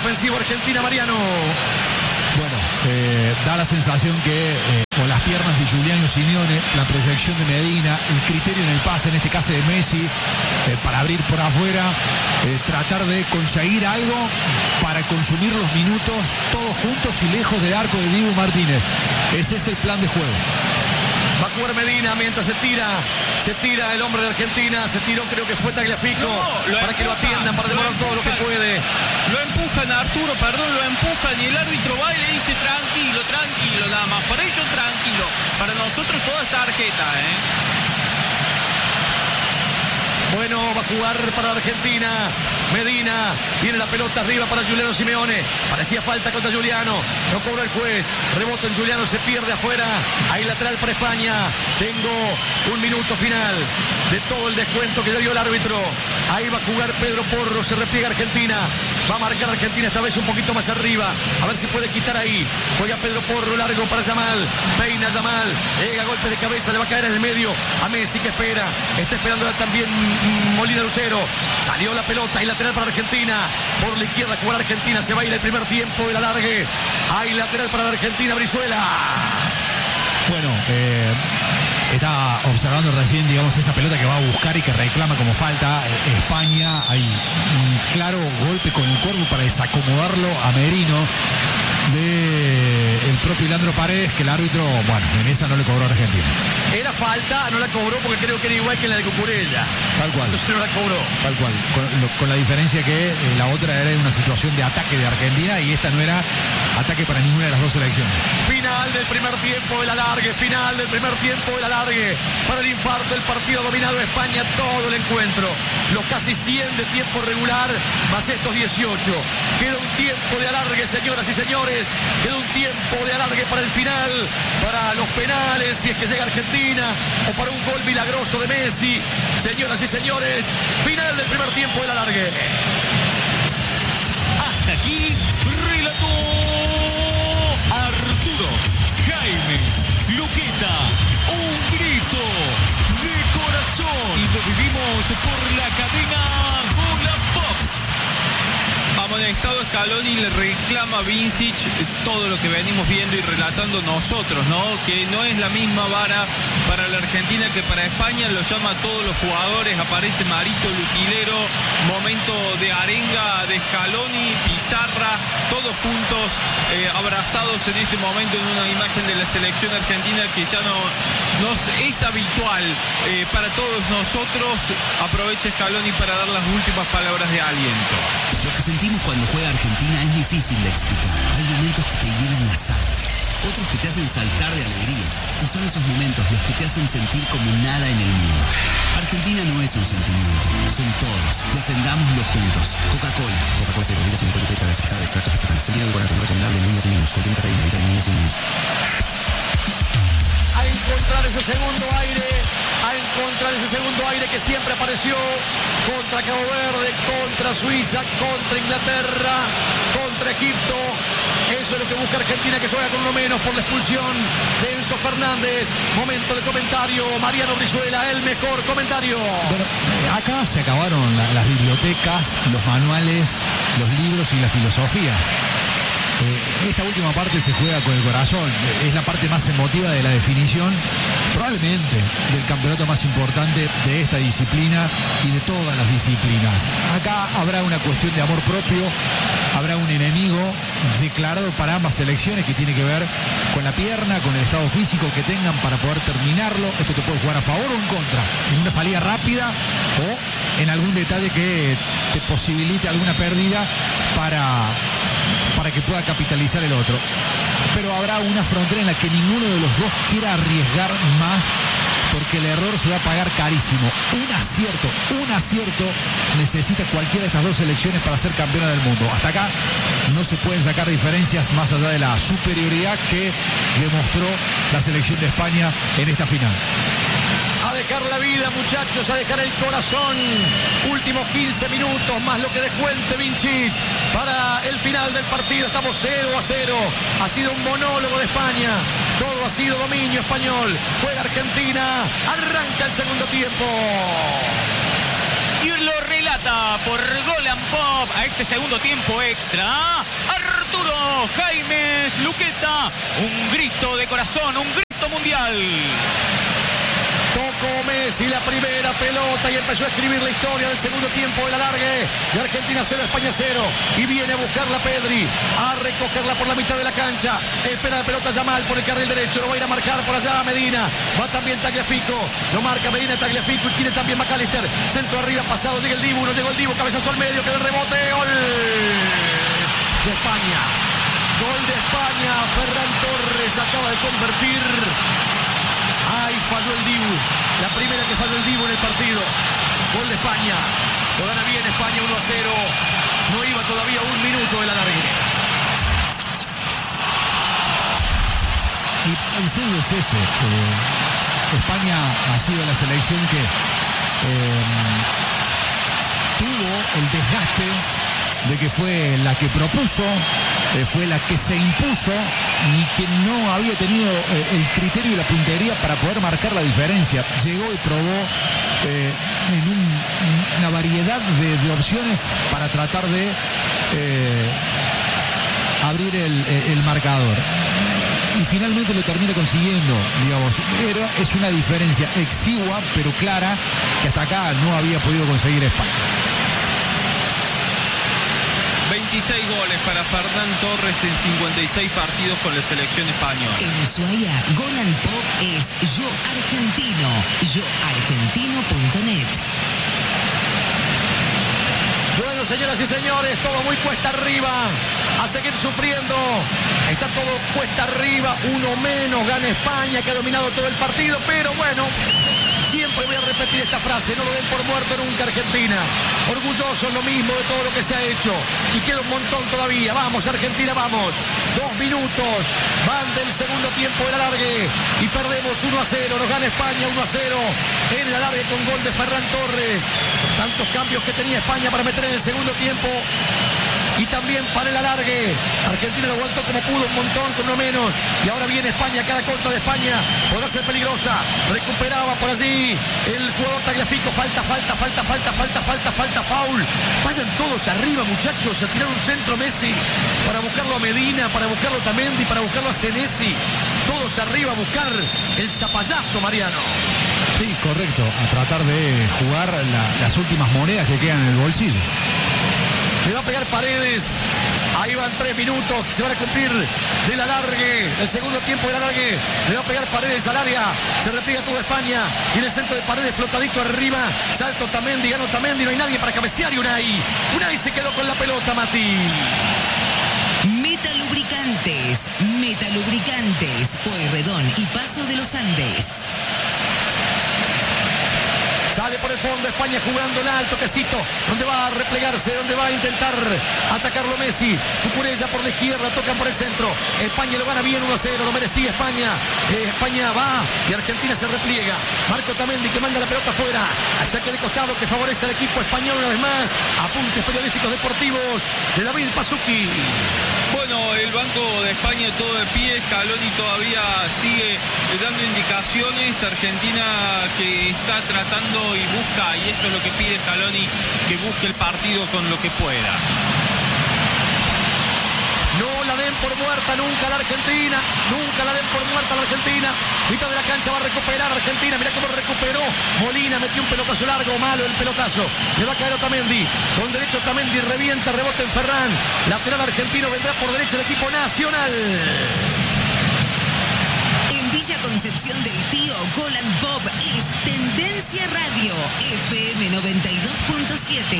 Mariano. Bueno, da la sensación que con las piernas de Giuliano Simeone, la proyección de Medina, el criterio en el pase, en este caso de Messi, para abrir por afuera, tratar de conseguir algo para consumir los minutos todos juntos y lejos del arco de Dibu Martínez. Ese es el plan de juego. Va a jugar Medina mientras se tira el hombre de Argentina, se tiró, creo que fue Tagliafico, para que lo atiendan, para demorar todo lo que puede. Lo empujan a Arturo, lo empujan y el árbitro va y le dice tranquilo, nada más. Para ellos tranquilo, para nosotros toda esta tarjeta, Bueno, va a jugar para Argentina. Medina, viene la pelota arriba para Giuliano Simeone. Parecía falta contra Giuliano. No cobró el juez. Rebota en Giuliano, se pierde afuera. Hay lateral para España. Tengo un minuto final de todo el descuento que le dio el árbitro. Ahí va a jugar Pedro Porro. Se repliega Argentina. Va a marcar Argentina esta vez un poquito más arriba. A ver si puede quitar ahí. Juega Pedro Porro, largo para Yamal. Peina Yamal. Llega golpe de cabeza. Le va a caer en el medio a Messi, que espera. Está esperando también Molina Lucero. Salió la pelota y lateral para Argentina. Por la izquierda jugar Argentina. Se va a ir el primer tiempo de la largue. Hay lateral para la Argentina, Brizuela. Bueno, está observando recién, digamos, esa pelota que va a buscar y que reclama como falta España. Hay un claro golpe con el cuerpo para desacomodarlo a Merino del propio Leandro Paredes, que el árbitro, bueno, en esa no le cobró a Argentina. Era falta, no la cobró porque creo que era igual que la de Cucurella. Tal cual. Entonces no la cobró. Tal cual. Con la diferencia que la otra era una situación de ataque de Argentina y esta no era ataque para ninguna de las dos selecciones. Final del primer tiempo de la largue. Final del primer tiempo de la largue. Para el infarto, el partido dominado España todo el encuentro. Los casi 100 de tiempo regular más estos 18. Queda un tiempo de alargue, señoras y señores. Queda un tiempo de alargue para el final, para los penales, si es que llega Argentina, o para un gol milagroso de Messi. Señoras y señores, final del primer tiempo de la alargue. Hasta aquí, relató Arturo Jaimes Luqueta. Un grito de corazón. Y lo vivimos por la cadena Volafox. Amonestado Scaloni, le reclama a Vincic todo lo que venimos viendo y relatando nosotros, ¿no? Que no es la misma vara para la Argentina que para España. Lo llama a todos los jugadores, aparece Marito Luquilero, momento de arenga de Scaloni, Pizarra, todos juntos abrazados en este momento en una imagen de la selección argentina que ya no es habitual para todos nosotros. Aprovecha Scaloni para dar las últimas palabras de aliento. Lo que sentimos cuando juega Argentina es difícil de explicar. Hay momentos que te llenan la sangre, otros que te hacen saltar de alegría. Y son esos momentos los que te hacen sentir como nada en el mundo. Argentina no es un sentimiento, son todos. Defendámoslo juntos. Coca-Cola. Coca-Cola Cero, vida sin alcohol y clasificada de extractos vegetales. Sentido alcohol recomendable en niños y niños. Contiene cafeína, vitaminas y niños. A encontrar ese segundo aire que siempre apareció contra Cabo Verde, contra Suiza, contra Inglaterra, contra Egipto. Eso es lo que busca Argentina, que juega con uno menos por la expulsión de Enzo Fernández. Momento de comentario, Mariano Brizuela, el mejor comentario. Bueno, acá se acabaron las bibliotecas, los manuales, los libros y las filosofías. Esta última parte se juega con el corazón, es la parte más emotiva de la definición, probablemente del campeonato más importante de esta disciplina y de todas las disciplinas. Acá habrá una cuestión de amor propio, habrá un enemigo declarado para ambas selecciones que tiene que ver con la pierna, con el estado físico que tengan para poder terminarlo. Esto te puede jugar a favor o en contra, en una salida rápida o en algún detalle que te posibilite alguna pérdida para que pueda capitalizar el otro. Pero habrá una frontera en la que ninguno de los dos quiera arriesgar más, porque el error se va a pagar carísimo. Un acierto necesita cualquiera de estas dos selecciones para ser campeona del mundo. Hasta acá no se pueden sacar diferencias más allá de la superioridad que demostró la selección de España en esta final. A dejar la vida, muchachos, a dejar el corazón. Últimos 15 minutos, más lo que descuente Vincic para el final del partido. Estamos 0-0. Ha sido un monólogo de España. Todo ha sido dominio español. Juega Argentina. Arranca el segundo tiempo. Y lo relata por Gol and Pop a este segundo tiempo extra Arturo Jaimes Luqueta. Un grito de corazón, un grito mundial. Tocó Messi la primera pelota y empezó a escribir la historia del segundo tiempo del alargue. De Argentina 0, España 0. Y viene a buscarla Pedri, a recogerla por la mitad de la cancha. Espera la pelota Yamal por el carril derecho. Lo va a ir a marcar por allá Medina. Va también Tagliafico. Lo marca Medina, Tagliafico. Y tiene también McAllister. Centro arriba, pasado. Llega el Dibu. No llegó el Dibu. Cabezazo al medio. Queda el rebote. Gol de España. Gol de España. Ferran Torres acaba de convertir. Ay, falló el Dibu. La primera que falló el Dibu en el partido. Gol de España. Lo gana bien España 1-0. No iba todavía un minuto del alargue. Y el sello es ese. España ha sido la selección que tuvo el desgaste de que fue la que propuso, fue la que se impuso y que no había tenido el criterio y la puntería para poder marcar la diferencia. Llegó y probó en una variedad de opciones para tratar de abrir el marcador. Y finalmente lo termina consiguiendo, digamos. Pero es una diferencia exigua, pero clara, que hasta acá no había podido conseguir España. 26 goles para Ferran Torres en 56 partidos con la selección española. En Ushuaia, Golan Pop es Yo Argentino, yoargentino.net. Bueno, señoras y señores, todo muy cuesta arriba. A seguir sufriendo. Está todo cuesta arriba. Uno menos. Gana España, que ha dominado todo el partido. Pero bueno, siempre voy a repetir esta frase. No lo den por muerto nunca Argentina. Orgulloso lo mismo de todo lo que se ha hecho. Y queda un montón todavía. Vamos, Argentina, vamos. 2 minutos. Van del segundo tiempo del alargue. Y perdemos 1-0. Nos gana España 1-0. En el alargue con gol de Ferran Torres. Tantos cambios que tenía España para meter en el segundo tiempo. Y también para el alargue. Argentina lo aguantó como pudo, un montón, con uno menos. Y ahora viene España, cada contra de España. Podrá ser peligrosa. Recuperaba por allí el jugador Tagliafico. Falta, foul. Vayan todos arriba, muchachos, a tirar un centro Messi. Para buscarlo a Medina, para buscarlo a Tamendi, para buscarlo a Senesi. Todos arriba a buscar el zapallazo, Mariano. Sí, correcto. A tratar de jugar las últimas monedas que quedan en el bolsillo. Le va a pegar Paredes. Ahí van 3 minutos. Se van a cumplir del alargue. El segundo tiempo del alargue. Le va a pegar Paredes al área. Se repliega toda España. Y en el centro de Paredes flotadito arriba. Salto Tamendi. Ganó Tamendi. No hay nadie para cabecear. Y Unai se quedó con la pelota, Mati. Metalubricantes. Pueyrredón y Paso de los Andes. Sale por el fondo España jugando en alto, Quesito, donde va a replegarse, donde va a intentar atacarlo Messi. Cucurella por la izquierda, tocan por el centro. España lo gana bien 1-0, lo merecía España. España va y Argentina se repliega. Marco Tamendi que manda la pelota afuera. Al saque de costado que favorece al equipo español una vez más. Apuntes periodísticos deportivos de David Pasucchi. Bueno, el banco de España todo de pie. Scaloni todavía sigue dando indicaciones. Argentina que está tratando y busca, y eso es lo que pide Scaloni, que busque el partido con lo que pueda. No la den por muerta nunca a la Argentina. Nunca la den por muerta a la Argentina. Mitad de la cancha va a recuperar Argentina. Mirá cómo recuperó. Molina metió un pelotazo largo. Malo el pelotazo. Le va a caer Otamendi. Con derecho Otamendi revienta. Rebote en Ferran. Lateral argentino. Vendrá por derecha el equipo nacional. En Villa Concepción del Tío, Golan Pop es Tendencia Radio. FM 92.7.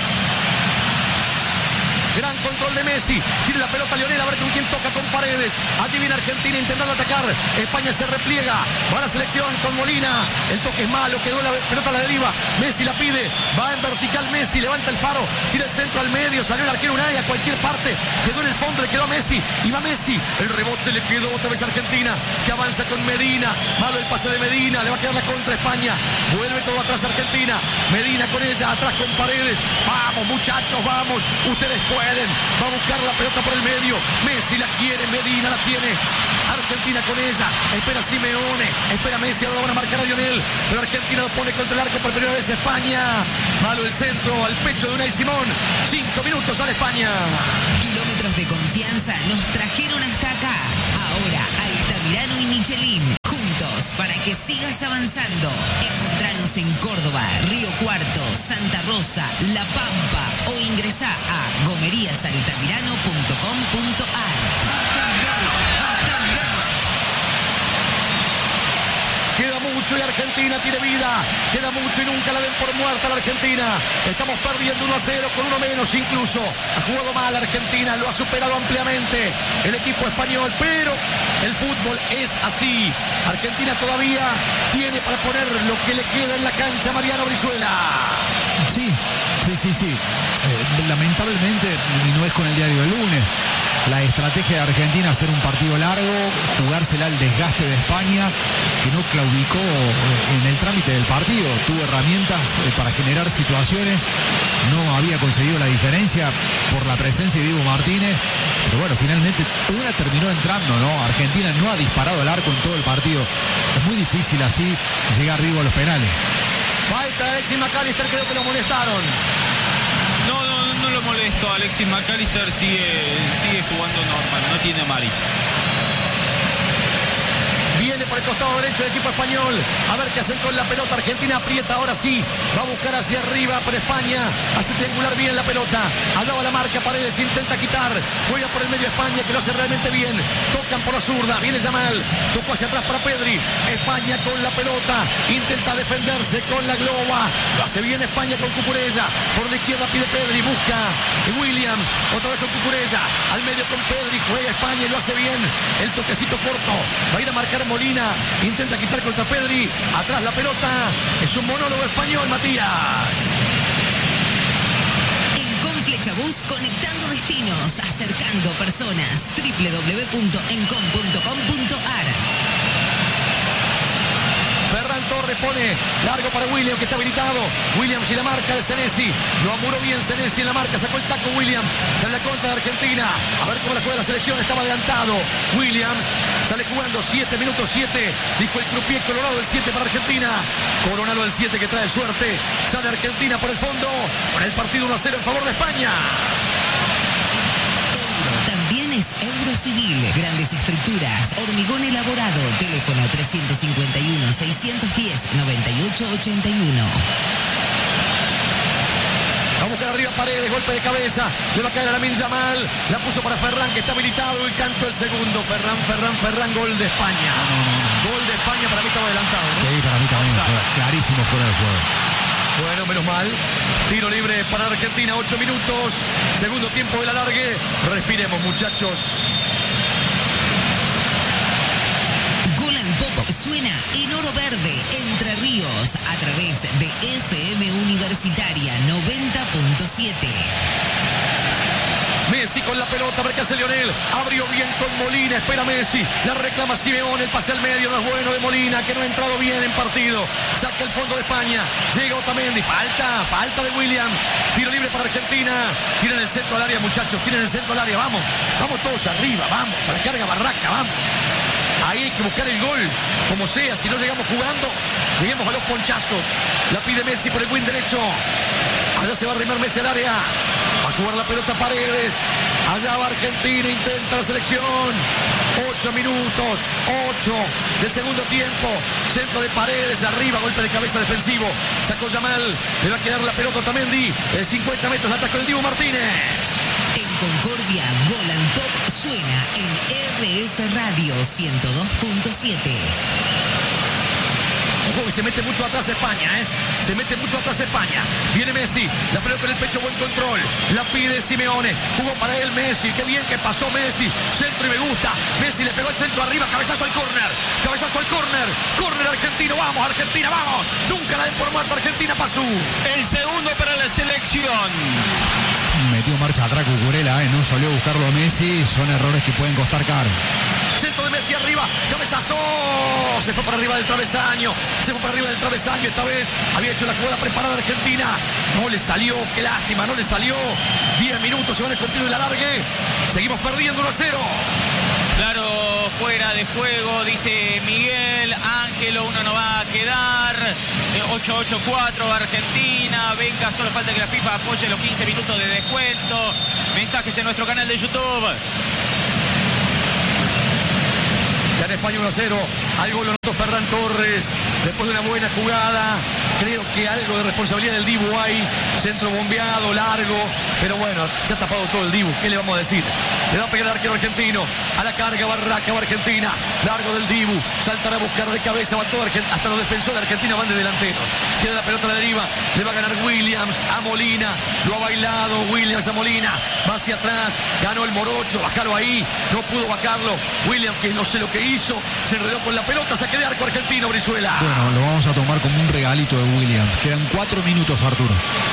Gran control de Messi. Tiene la pelota Lionel, a ver con quién toca, con Paredes. Allí viene Argentina intentando atacar. España se repliega. Va a la selección con Molina. El toque es malo, quedó la pelota a la deriva. Messi la pide. Va en vertical Messi, levanta el faro. Tira el centro al medio. Salió el arquero Unai a cualquier parte. Quedó en el fondo, le quedó a Messi. Y va Messi. El rebote le quedó otra vez a Argentina, que avanza con Medina. Malo el pase de Medina. Le va a quedar la contra España. Vuelve todo atrás Argentina. Medina con ella, atrás con Paredes. Vamos, muchachos, vamos. Ustedes pueden. Va a buscar la pelota por el medio. Messi la quiere, Medina la tiene. Argentina con ella. Espera Simeone. Espera Messi. Ahora van a marcar a Lionel. Pero Argentina lo pone contra el arco por primera vez. España. Malo el centro al pecho de Unai Simón. 5 minutos a la España. Kilómetros de confianza nos trajeron hasta acá. Ahora Altamirano y Michelin. minutos para que sigas avanzando. Encontranos en Córdoba, Río Cuarto, Santa Rosa, La Pampa o ingresá a gomeriasaltamirano.com.ar. Queda mucho y Argentina tiene vida. Queda mucho y nunca la den por muerta a la Argentina. Estamos perdiendo 1-0 con uno menos incluso. Ha jugado mal Argentina, lo ha superado ampliamente el equipo español, pero el fútbol es así. Argentina todavía tiene para poner lo que le queda en la cancha. Mariano Brizuela. Sí. Lamentablemente, y no es con el diario del lunes, la estrategia de Argentina hacer un partido largo, jugársela al desgaste de España, que no claudicó en el trámite del partido. Tuvo herramientas para generar situaciones, no había conseguido la diferencia por la presencia de Diego Martínez, pero bueno, finalmente una terminó entrando, ¿no? Argentina no ha disparado al arco en todo el partido. Es muy difícil así llegar arriba a los penales. Falta de Alexis McAllister, creo que lo molestaron. No lo molesto. Alexis McAllister sigue jugando normal, no tiene amarilla. Viene por el costado derecho del equipo español. A ver qué hacen con la pelota. Argentina aprieta ahora sí. Va a buscar hacia arriba, pero España hace triangular bien la pelota. Allá va la marca, Paredes intenta quitar. Juega por el medio España, que lo hace realmente bien. Tocan por la zurda. Viene Yamal. Tocó hacia atrás para Pedri. España con la pelota. Intenta defenderse con la globa. Lo hace bien España con Cucurella. Por la izquierda pide Pedri. Busca Williams. Otra vez con Cucurella. Al medio con Pedri. Juega España y lo hace bien. El toquecito corto. Va a ir a marcar Molina, intenta quitar contra Pedri, atrás la pelota, es un monólogo español, Matías. En Conflechabús, conectando destinos, acercando personas, www.encom.com.ar. Ferran Torres pone largo para Williams, que está habilitado. Williams y la marca de Senesi. Lo amuró bien Senesi en la marca. Sacó el taco Williams. Sale la contra de Argentina. A ver cómo la juega la selección. Estaba adelantado. Williams sale jugando 7 minutos 7. Dijo el croupier Colorado, el 7 para Argentina. Coronado el 7 que trae suerte. Sale Argentina por el fondo. Con el partido 1-0 en favor de España. También es Eurocivil, grandes estructuras, hormigón elaborado, teléfono 351-610-9881. Va a buscar arriba Paredes, golpe de cabeza, le va a caer a Lamine Yamal, la puso para Ferran, que está habilitado, y canto el segundo. Ferran, gol de España. Gol de España, para mí estaba adelantado, ¿no? Sí, para mí también, clarísimo fuera del juego. Bueno, menos mal. Tiro libre para Argentina, 8 minutos. Segundo tiempo del alargue. Respiremos, muchachos. Golan Pop suena en Oro Verde, Entre Ríos, a través de FM Universitaria 90.7. Messi con la pelota, a ver qué hace Lionel. Abrió bien con Molina, espera Messi. La reclama Simeone, el pase al medio, no es bueno de Molina, que no ha entrado bien en partido. Saca el fondo de España. Llega Otamendi, falta de William. Tiro libre para Argentina. Tienen el centro al área, muchachos, tienen el centro al área. Vamos todos arriba, vamos, a la carga Barraca, vamos. Ahí hay que buscar el gol, como sea. Si no llegamos jugando, lleguemos a los ponchazos. La pide Messi por el wing derecho. Allá se va a arrimar Messi al área. Va a jugar la pelota Paredes. Allá va Argentina, intenta la selección. 8 minutos, 8 del segundo tiempo. Centro de Paredes, arriba, golpe de cabeza defensivo. Sacó Yamal, le va a quedar la pelota Otamendi. 50 metros, atrás con el Dibu Martínez. En Concordia, Golan Pop suena en RF Radio 102.7. Y se mete mucho atrás España, Se mete mucho atrás España. Viene Messi, la pelota en el pecho, buen control. La pide Simeone, jugó para él Messi. Qué bien que pasó Messi. Centro y me gusta. Messi le pegó el centro arriba, cabezazo al córner. Córner argentino, vamos Argentina, vamos. Nunca la den por muerta Argentina, pasó. El segundo para la selección. Metió marcha atrás Cucurella, no salió a buscarlo a Messi. Son errores que pueden costar caro. Centro de Messi arriba, cabezazo, se fue para arriba del travesaño, esta vez había hecho la jugada preparada Argentina, no le salió, qué lástima, no le salió. 10 minutos se van a continuar el alargue, seguimos perdiendo 1-0. Claro, fuera de fuego, dice Miguel Ángelo, uno no va a quedar. 8-8-4 Argentina, venga, solo falta que la FIFA apoye los 15 minutos de descuento. Mensajes en nuestro canal de YouTube. Gana España 1-0. Al gol lo anotó Ferran Torres. Después de una buena jugada. Creo que algo de responsabilidad del Dibu hay. Centro bombeado, largo. Pero bueno, se ha tapado todo el Dibu. ¿Qué le vamos a decir? Le va a pegar el arquero argentino. A la carga, Barraca, va Argentina. Largo del Dibu. Saltará a buscar de cabeza. Va todo hasta los defensores de Argentina van de delanteros. Queda la pelota a la deriva. Le va a ganar Williams a Molina. Lo ha bailado Williams a Molina. Va hacia atrás. Ganó el morocho. Bajalo ahí. No pudo bajarlo. Williams, que no sé lo que hizo. Se enredó con la pelota. Saque de arco argentino, Brizuela. Bueno, lo vamos a tomar como un regalito de Williams. Quedan 4 minutos, Arturo.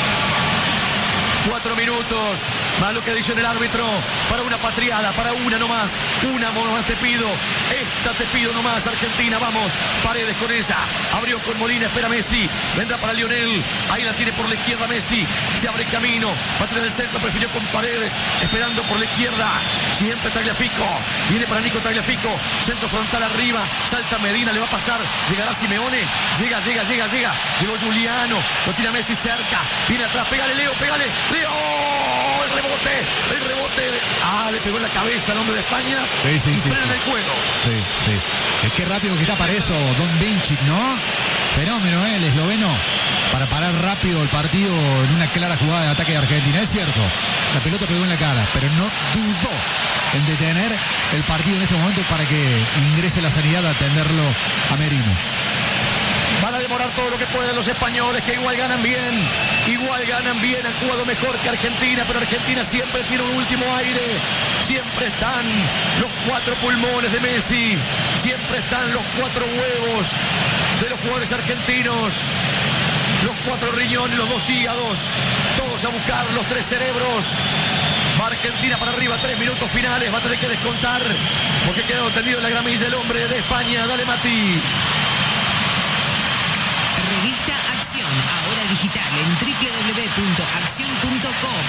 4 minutos, más lo que dice el árbitro, para una patriada, para una nomás te pido, esta te pido nomás, Argentina, vamos, Paredes con esa, abrió con Molina, espera Messi, vendrá para Lionel, ahí la tiene por la izquierda Messi, se abre camino, va a tirar del centro, prefirió con Paredes, esperando por la izquierda, siempre Tagliafico, viene para Nico Tagliafico, centro frontal arriba, salta Medina, le va a pasar, llegará Simeone, llega, llegó Giuliano, lo tira Messi cerca, viene atrás, pégale Leo, Leo, el rebote, le pegó en la cabeza al hombre de España y frena el juego. Es que rápido que está para eso Don Vinčić, ¿no? Fenómeno, el esloveno, para parar rápido el partido en una clara jugada de ataque de Argentina. Es cierto, la pelota pegó en la cara, pero no dudó en detener el partido en este momento para que ingrese la sanidad a atenderlo a Merino. Van a demorar todo lo que pueden los españoles, que igual ganan bien, han jugado mejor que Argentina, pero Argentina siempre tiene un último aire, siempre están los 4 pulmones de Messi, siempre están los 4 huevos de los jugadores argentinos, los 4 riñones, los 2 hígados, todos a buscar los 3 cerebros. Va Argentina para arriba, 3 minutos finales, va a tener que descontar, porque quedó tendido en la gramilla el hombre de España. Dale, Mati. Revista Acción, ahora digital en www.accion.com.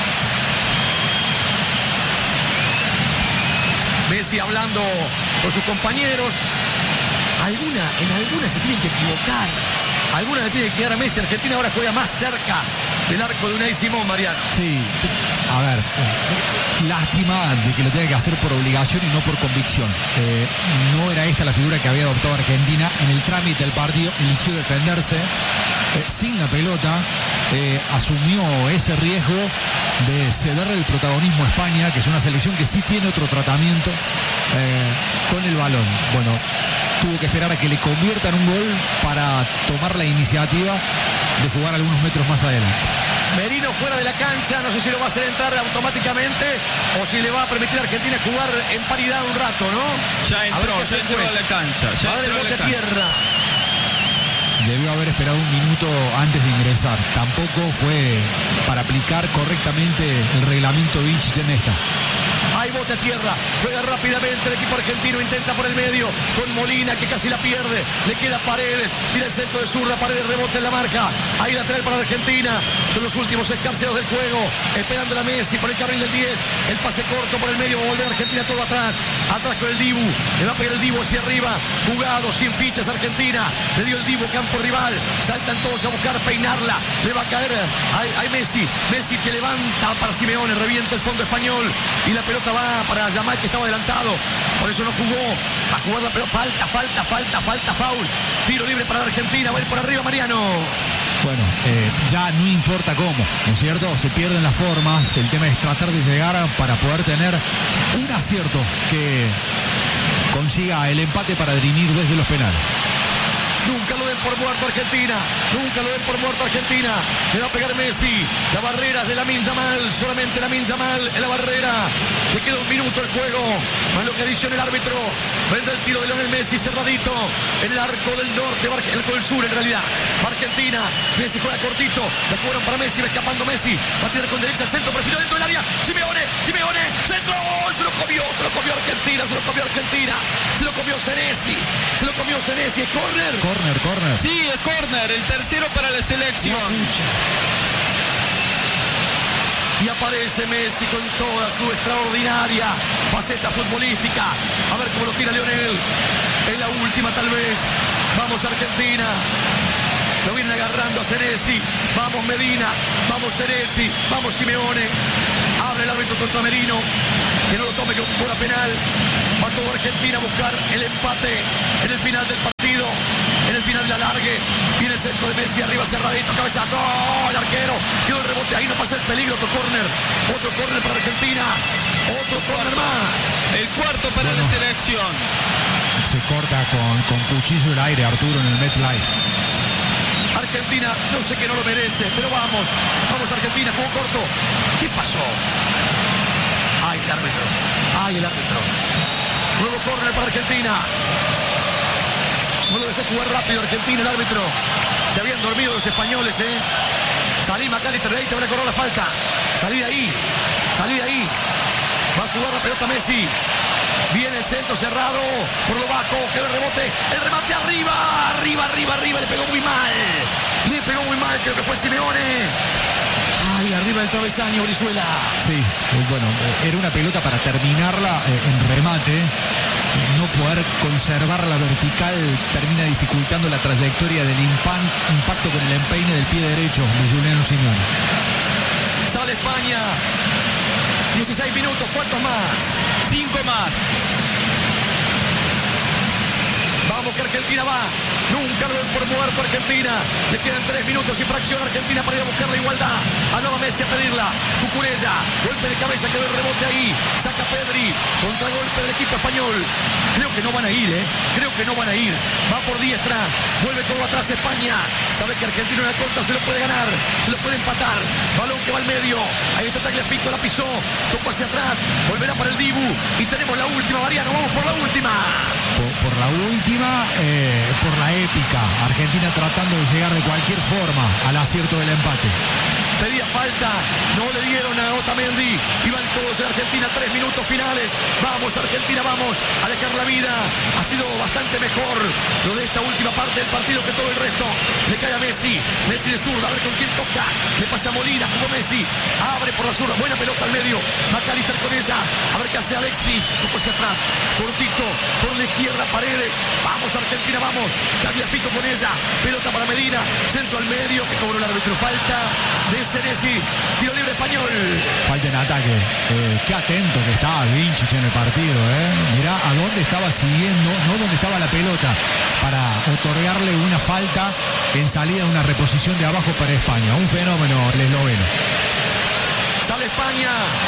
Messi hablando con sus compañeros. En alguna se tienen que equivocar. Alguna le tiene que quedar a Messi. Argentina ahora juega más cerca del arco de Unai Simón, Mariano. Sí, a ver, lástima de que lo tenga que hacer por obligación y no por convicción. No era esta la figura que había adoptado Argentina. En el trámite del partido eligió defenderse sin la pelota. Asumió ese riesgo de cederle el protagonismo a España, que es una selección que sí tiene otro tratamiento con el balón. Bueno, tuvo que esperar a que le conviertan un gol para tomar la iniciativa de jugar algunos metros más adelante. Merino fuera de la cancha, no sé si lo va a hacer entrar automáticamente o si le va a permitir a Argentina jugar en paridad un rato, ¿no? Ya entró a la cancha. Ya entró a la tierra. Debió haber esperado un minuto antes de ingresar. Tampoco fue para aplicar correctamente el reglamento Vinčić en esta. Hay bote a tierra, juega rápidamente el equipo argentino, intenta por el medio con Molina, que casi la pierde, le queda Paredes, tira el centro de zurda, Paredes rebote en la marca, ahí lateral para Argentina, son los últimos escarceos del juego, esperando a Messi por el carril del 10, el pase corto por el medio, va a volver Argentina todo atrás con el Dibu, le va a pegar el Dibu hacia arriba, jugado, sin fichas Argentina, le dio el Dibu campo rival, saltan todos a buscar peinarla, le va a caer a Messi que levanta para Simeone, revienta el fondo español y la pelota va para Yamal, que estaba adelantado, por eso no jugó, va a jugar la pelota, falta, foul, tiro libre para Argentina, va a ir por arriba Mariano. Bueno, ya no importa cómo, ¿no es cierto? Se pierden las formas, el tema es tratar de llegar para poder tener un acierto que consiga el empate para dirimir desde los penales. Nunca lo den por muerto Argentina. Le va a pegar Messi. La barrera es de Lamine Yamal. Solamente Lamine Yamal en la barrera. Le queda un minuto el juego. Más lo que dice el árbitro. Vende el tiro de Lionel Messi cerradito. En el arco del norte, el arco del sur en realidad. Argentina. Messi juega cortito. La cobran para Messi. Va escapando Messi. Va a tirar con derecha al centro. Prefirió dentro del área. Simeone. Centro. Se lo comió Argentina. Se lo comió Senesi. Es córner. Corner. Sí, es córner, el tercero para la selección. Y aparece Messi con toda su extraordinaria faceta futbolística. A ver cómo lo tira Lionel. Es la última tal vez. Vamos Argentina. Lo vienen agarrando a Senesi. Vamos Medina. Vamos Senesi. Vamos Simeone. Abre el árbitro contra Merino. Que no lo tome como pura penal. Va todo Argentina a buscar el empate en el final del partido. En el final de la largue. Viene el centro de Messi, arriba cerradito, cabezazo. ¡Oh! El arquero. Quedó el rebote. Ahí no pasa el peligro. Otro córner. Otro córner para Argentina. Otro córner más. El cuarto para la selección. Se corta con cuchillo el aire, Arturo, en el MetLife. Argentina, yo sé que no lo merece, pero vamos. Vamos Argentina, jugó corto. ¿Qué pasó? ¡Ay, el árbitro! ¡Ay, el árbitro! Nuevo córner para Argentina. No lo dejó jugar rápido Argentina, el árbitro. Se habían dormido los españoles, ¿eh? Salí, McAllister, de ahí te van a cobrar la falta. Salí de ahí. Salí de ahí. Va a jugar la pelota Messi. Viene el centro cerrado. Por lo bajo, quedó el rebote. El remate arriba. Arriba. Le pegó muy mal. Creo que fue Simeone. Ay, arriba del travesaño, Brizuela. Sí, bueno, era una pelota para terminarla en remate. No poder conservar la vertical termina dificultando la trayectoria del impacto con el empeine del pie derecho de Juliano Simeone. Sale España. 16 minutos, ¿cuántos más? 5 más. Vamos que Argentina va. Nunca lo ven por muerto Argentina. Le quedan 3 minutos y fracción Argentina para ir a buscar la igualdad. Andaba Messi a pedirla. Cucurella. Golpe de cabeza, quedó el rebote ahí. Saca Pedri. Contragolpe del equipo español. Creo que no van a ir, Creo que no van a ir. Va por diestra. Vuelve todo atrás España. Sabe que Argentina en la contra se lo puede ganar. Se lo puede empatar. Balón que va al medio. Ahí está Tagliafico, la pisó. Tocó hacia atrás. Volverá para el Dibu. Y tenemos la última, Mariano. Vamos por la última. Por la última, por la épica. Argentina tratando de llegar de cualquier forma al acierto del empate. Pedía falta, no le dieron a Otamendi. Iban todos en Argentina, 3 minutos finales. Vamos Argentina, vamos a dejar la vida. Ha sido bastante mejor lo de esta última parte del partido que todo el resto. Le cae a Messi, Messi de zurda, a ver con quién toca. Le pasa a Molina, jugó Messi. Abre por la zurda, buena pelota al medio. McAllister con ella, a ver qué hace Alexis. Tocó hacia atrás, cortito, por la izquierda Paredes. Vamos Argentina, vamos. Tagliafico con ella, pelota para Medina. Centro al medio, que cobró el árbitro. Falta de Senesi, tiro libre español. Falta en ataque. Qué atento que estaba Vinicius en el partido. Mirá a dónde estaba siguiendo, no dónde estaba la pelota, para otorgarle una falta en salida, una reposición de abajo para España. Un fenómeno el esloveno. Sale España.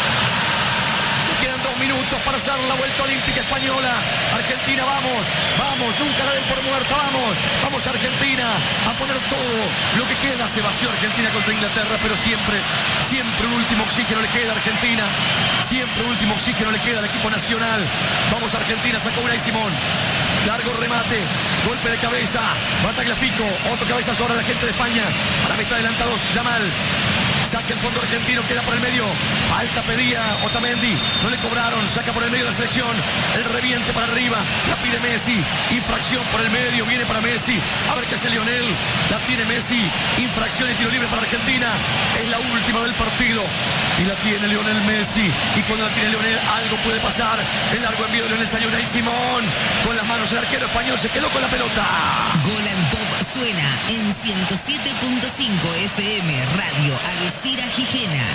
Quedan 2 minutos para hacer la vuelta olímpica española. Argentina, vamos, nunca la den por muerta, vamos Argentina, a poner todo lo que queda. Se vació Argentina contra Inglaterra, pero siempre un último oxígeno le queda a Argentina, siempre un último oxígeno le queda al equipo nacional. Vamos Argentina, sacó Unai Simón, largo remate, golpe de cabeza, va Tagliafico, otro cabezazo ahora la gente de España, a la mitad adelantados, Yamal. Saca el fondo argentino, queda por el medio. Falta pedía Otamendi. No le cobraron. Saca por el medio de la selección. El reviente para arriba. La pide Messi. Infracción por el medio. Viene para Messi. A ver qué hace Lionel. La tiene Messi. Infracción y tiro libre para Argentina. Es la última del partido. Y la tiene Lionel Messi. Y cuando la tiene Lionel, algo puede pasar. El largo envío de Lionel salió Unai Simón. Con las manos el arquero español se quedó con la pelota. Gol and Pop suena en 107.5 FM Radio Alcira Gijena.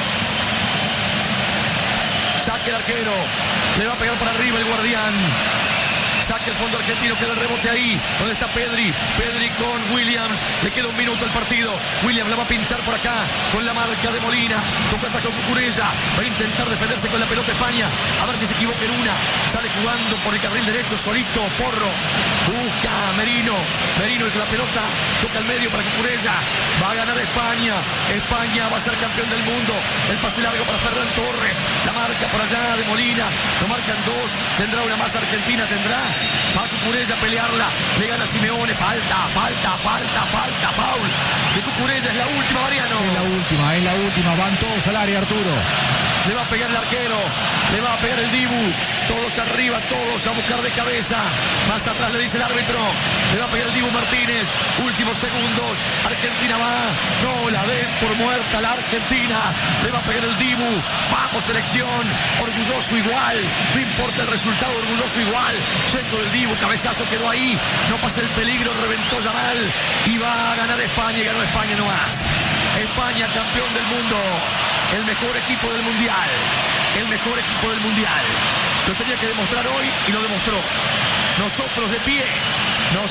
Saque el arquero. Le va a pegar para arriba el guardián. Saque el fondo argentino, queda el rebote ahí. ¿Dónde está Pedri? Pedri con Williams. Le queda 1 minuto al partido. Williams la va a pinchar por acá con la marca de Molina. Toca con Cucurella. Va a intentar defenderse con la pelota España. A ver si se equivoca en una. Sale jugando por el carril derecho solito. Porro. Busca a Merino. Merino y con la pelota toca al medio para Cucurella. Va a ganar España. España va a ser campeón del mundo. El pase largo para Ferran Torres. La marca por allá de Molina. Lo marcan 2. Tendrá una más Argentina. Tendrá. Va Cucurella a pelearla. Le gana Simeone. Falta. Foul. De Cucurella es la última, Mariano. Es la última. Van todos al área, Arturo. Le va a pegar el arquero. Le va a pegar el Dibu. Todos arriba, todos a buscar de cabeza. Más atrás le dice el árbitro. Le va a pegar el Dibu Martínez. Últimos segundos. Argentina va. No la den por muerta la Argentina. Le va a pegar el Dibu. Vamos, selección. Orgulloso igual. No importa el resultado, orgulloso igual. Centro del Dibu. Cabezazo quedó ahí. No pasa el peligro. Reventó Yamal. Y va a ganar España. Y ganó España no más. España campeón del mundo. el mejor equipo del Mundial. El mejor equipo del Mundial. Lo tenía que demostrar hoy y lo demostró. Nosotros de pie.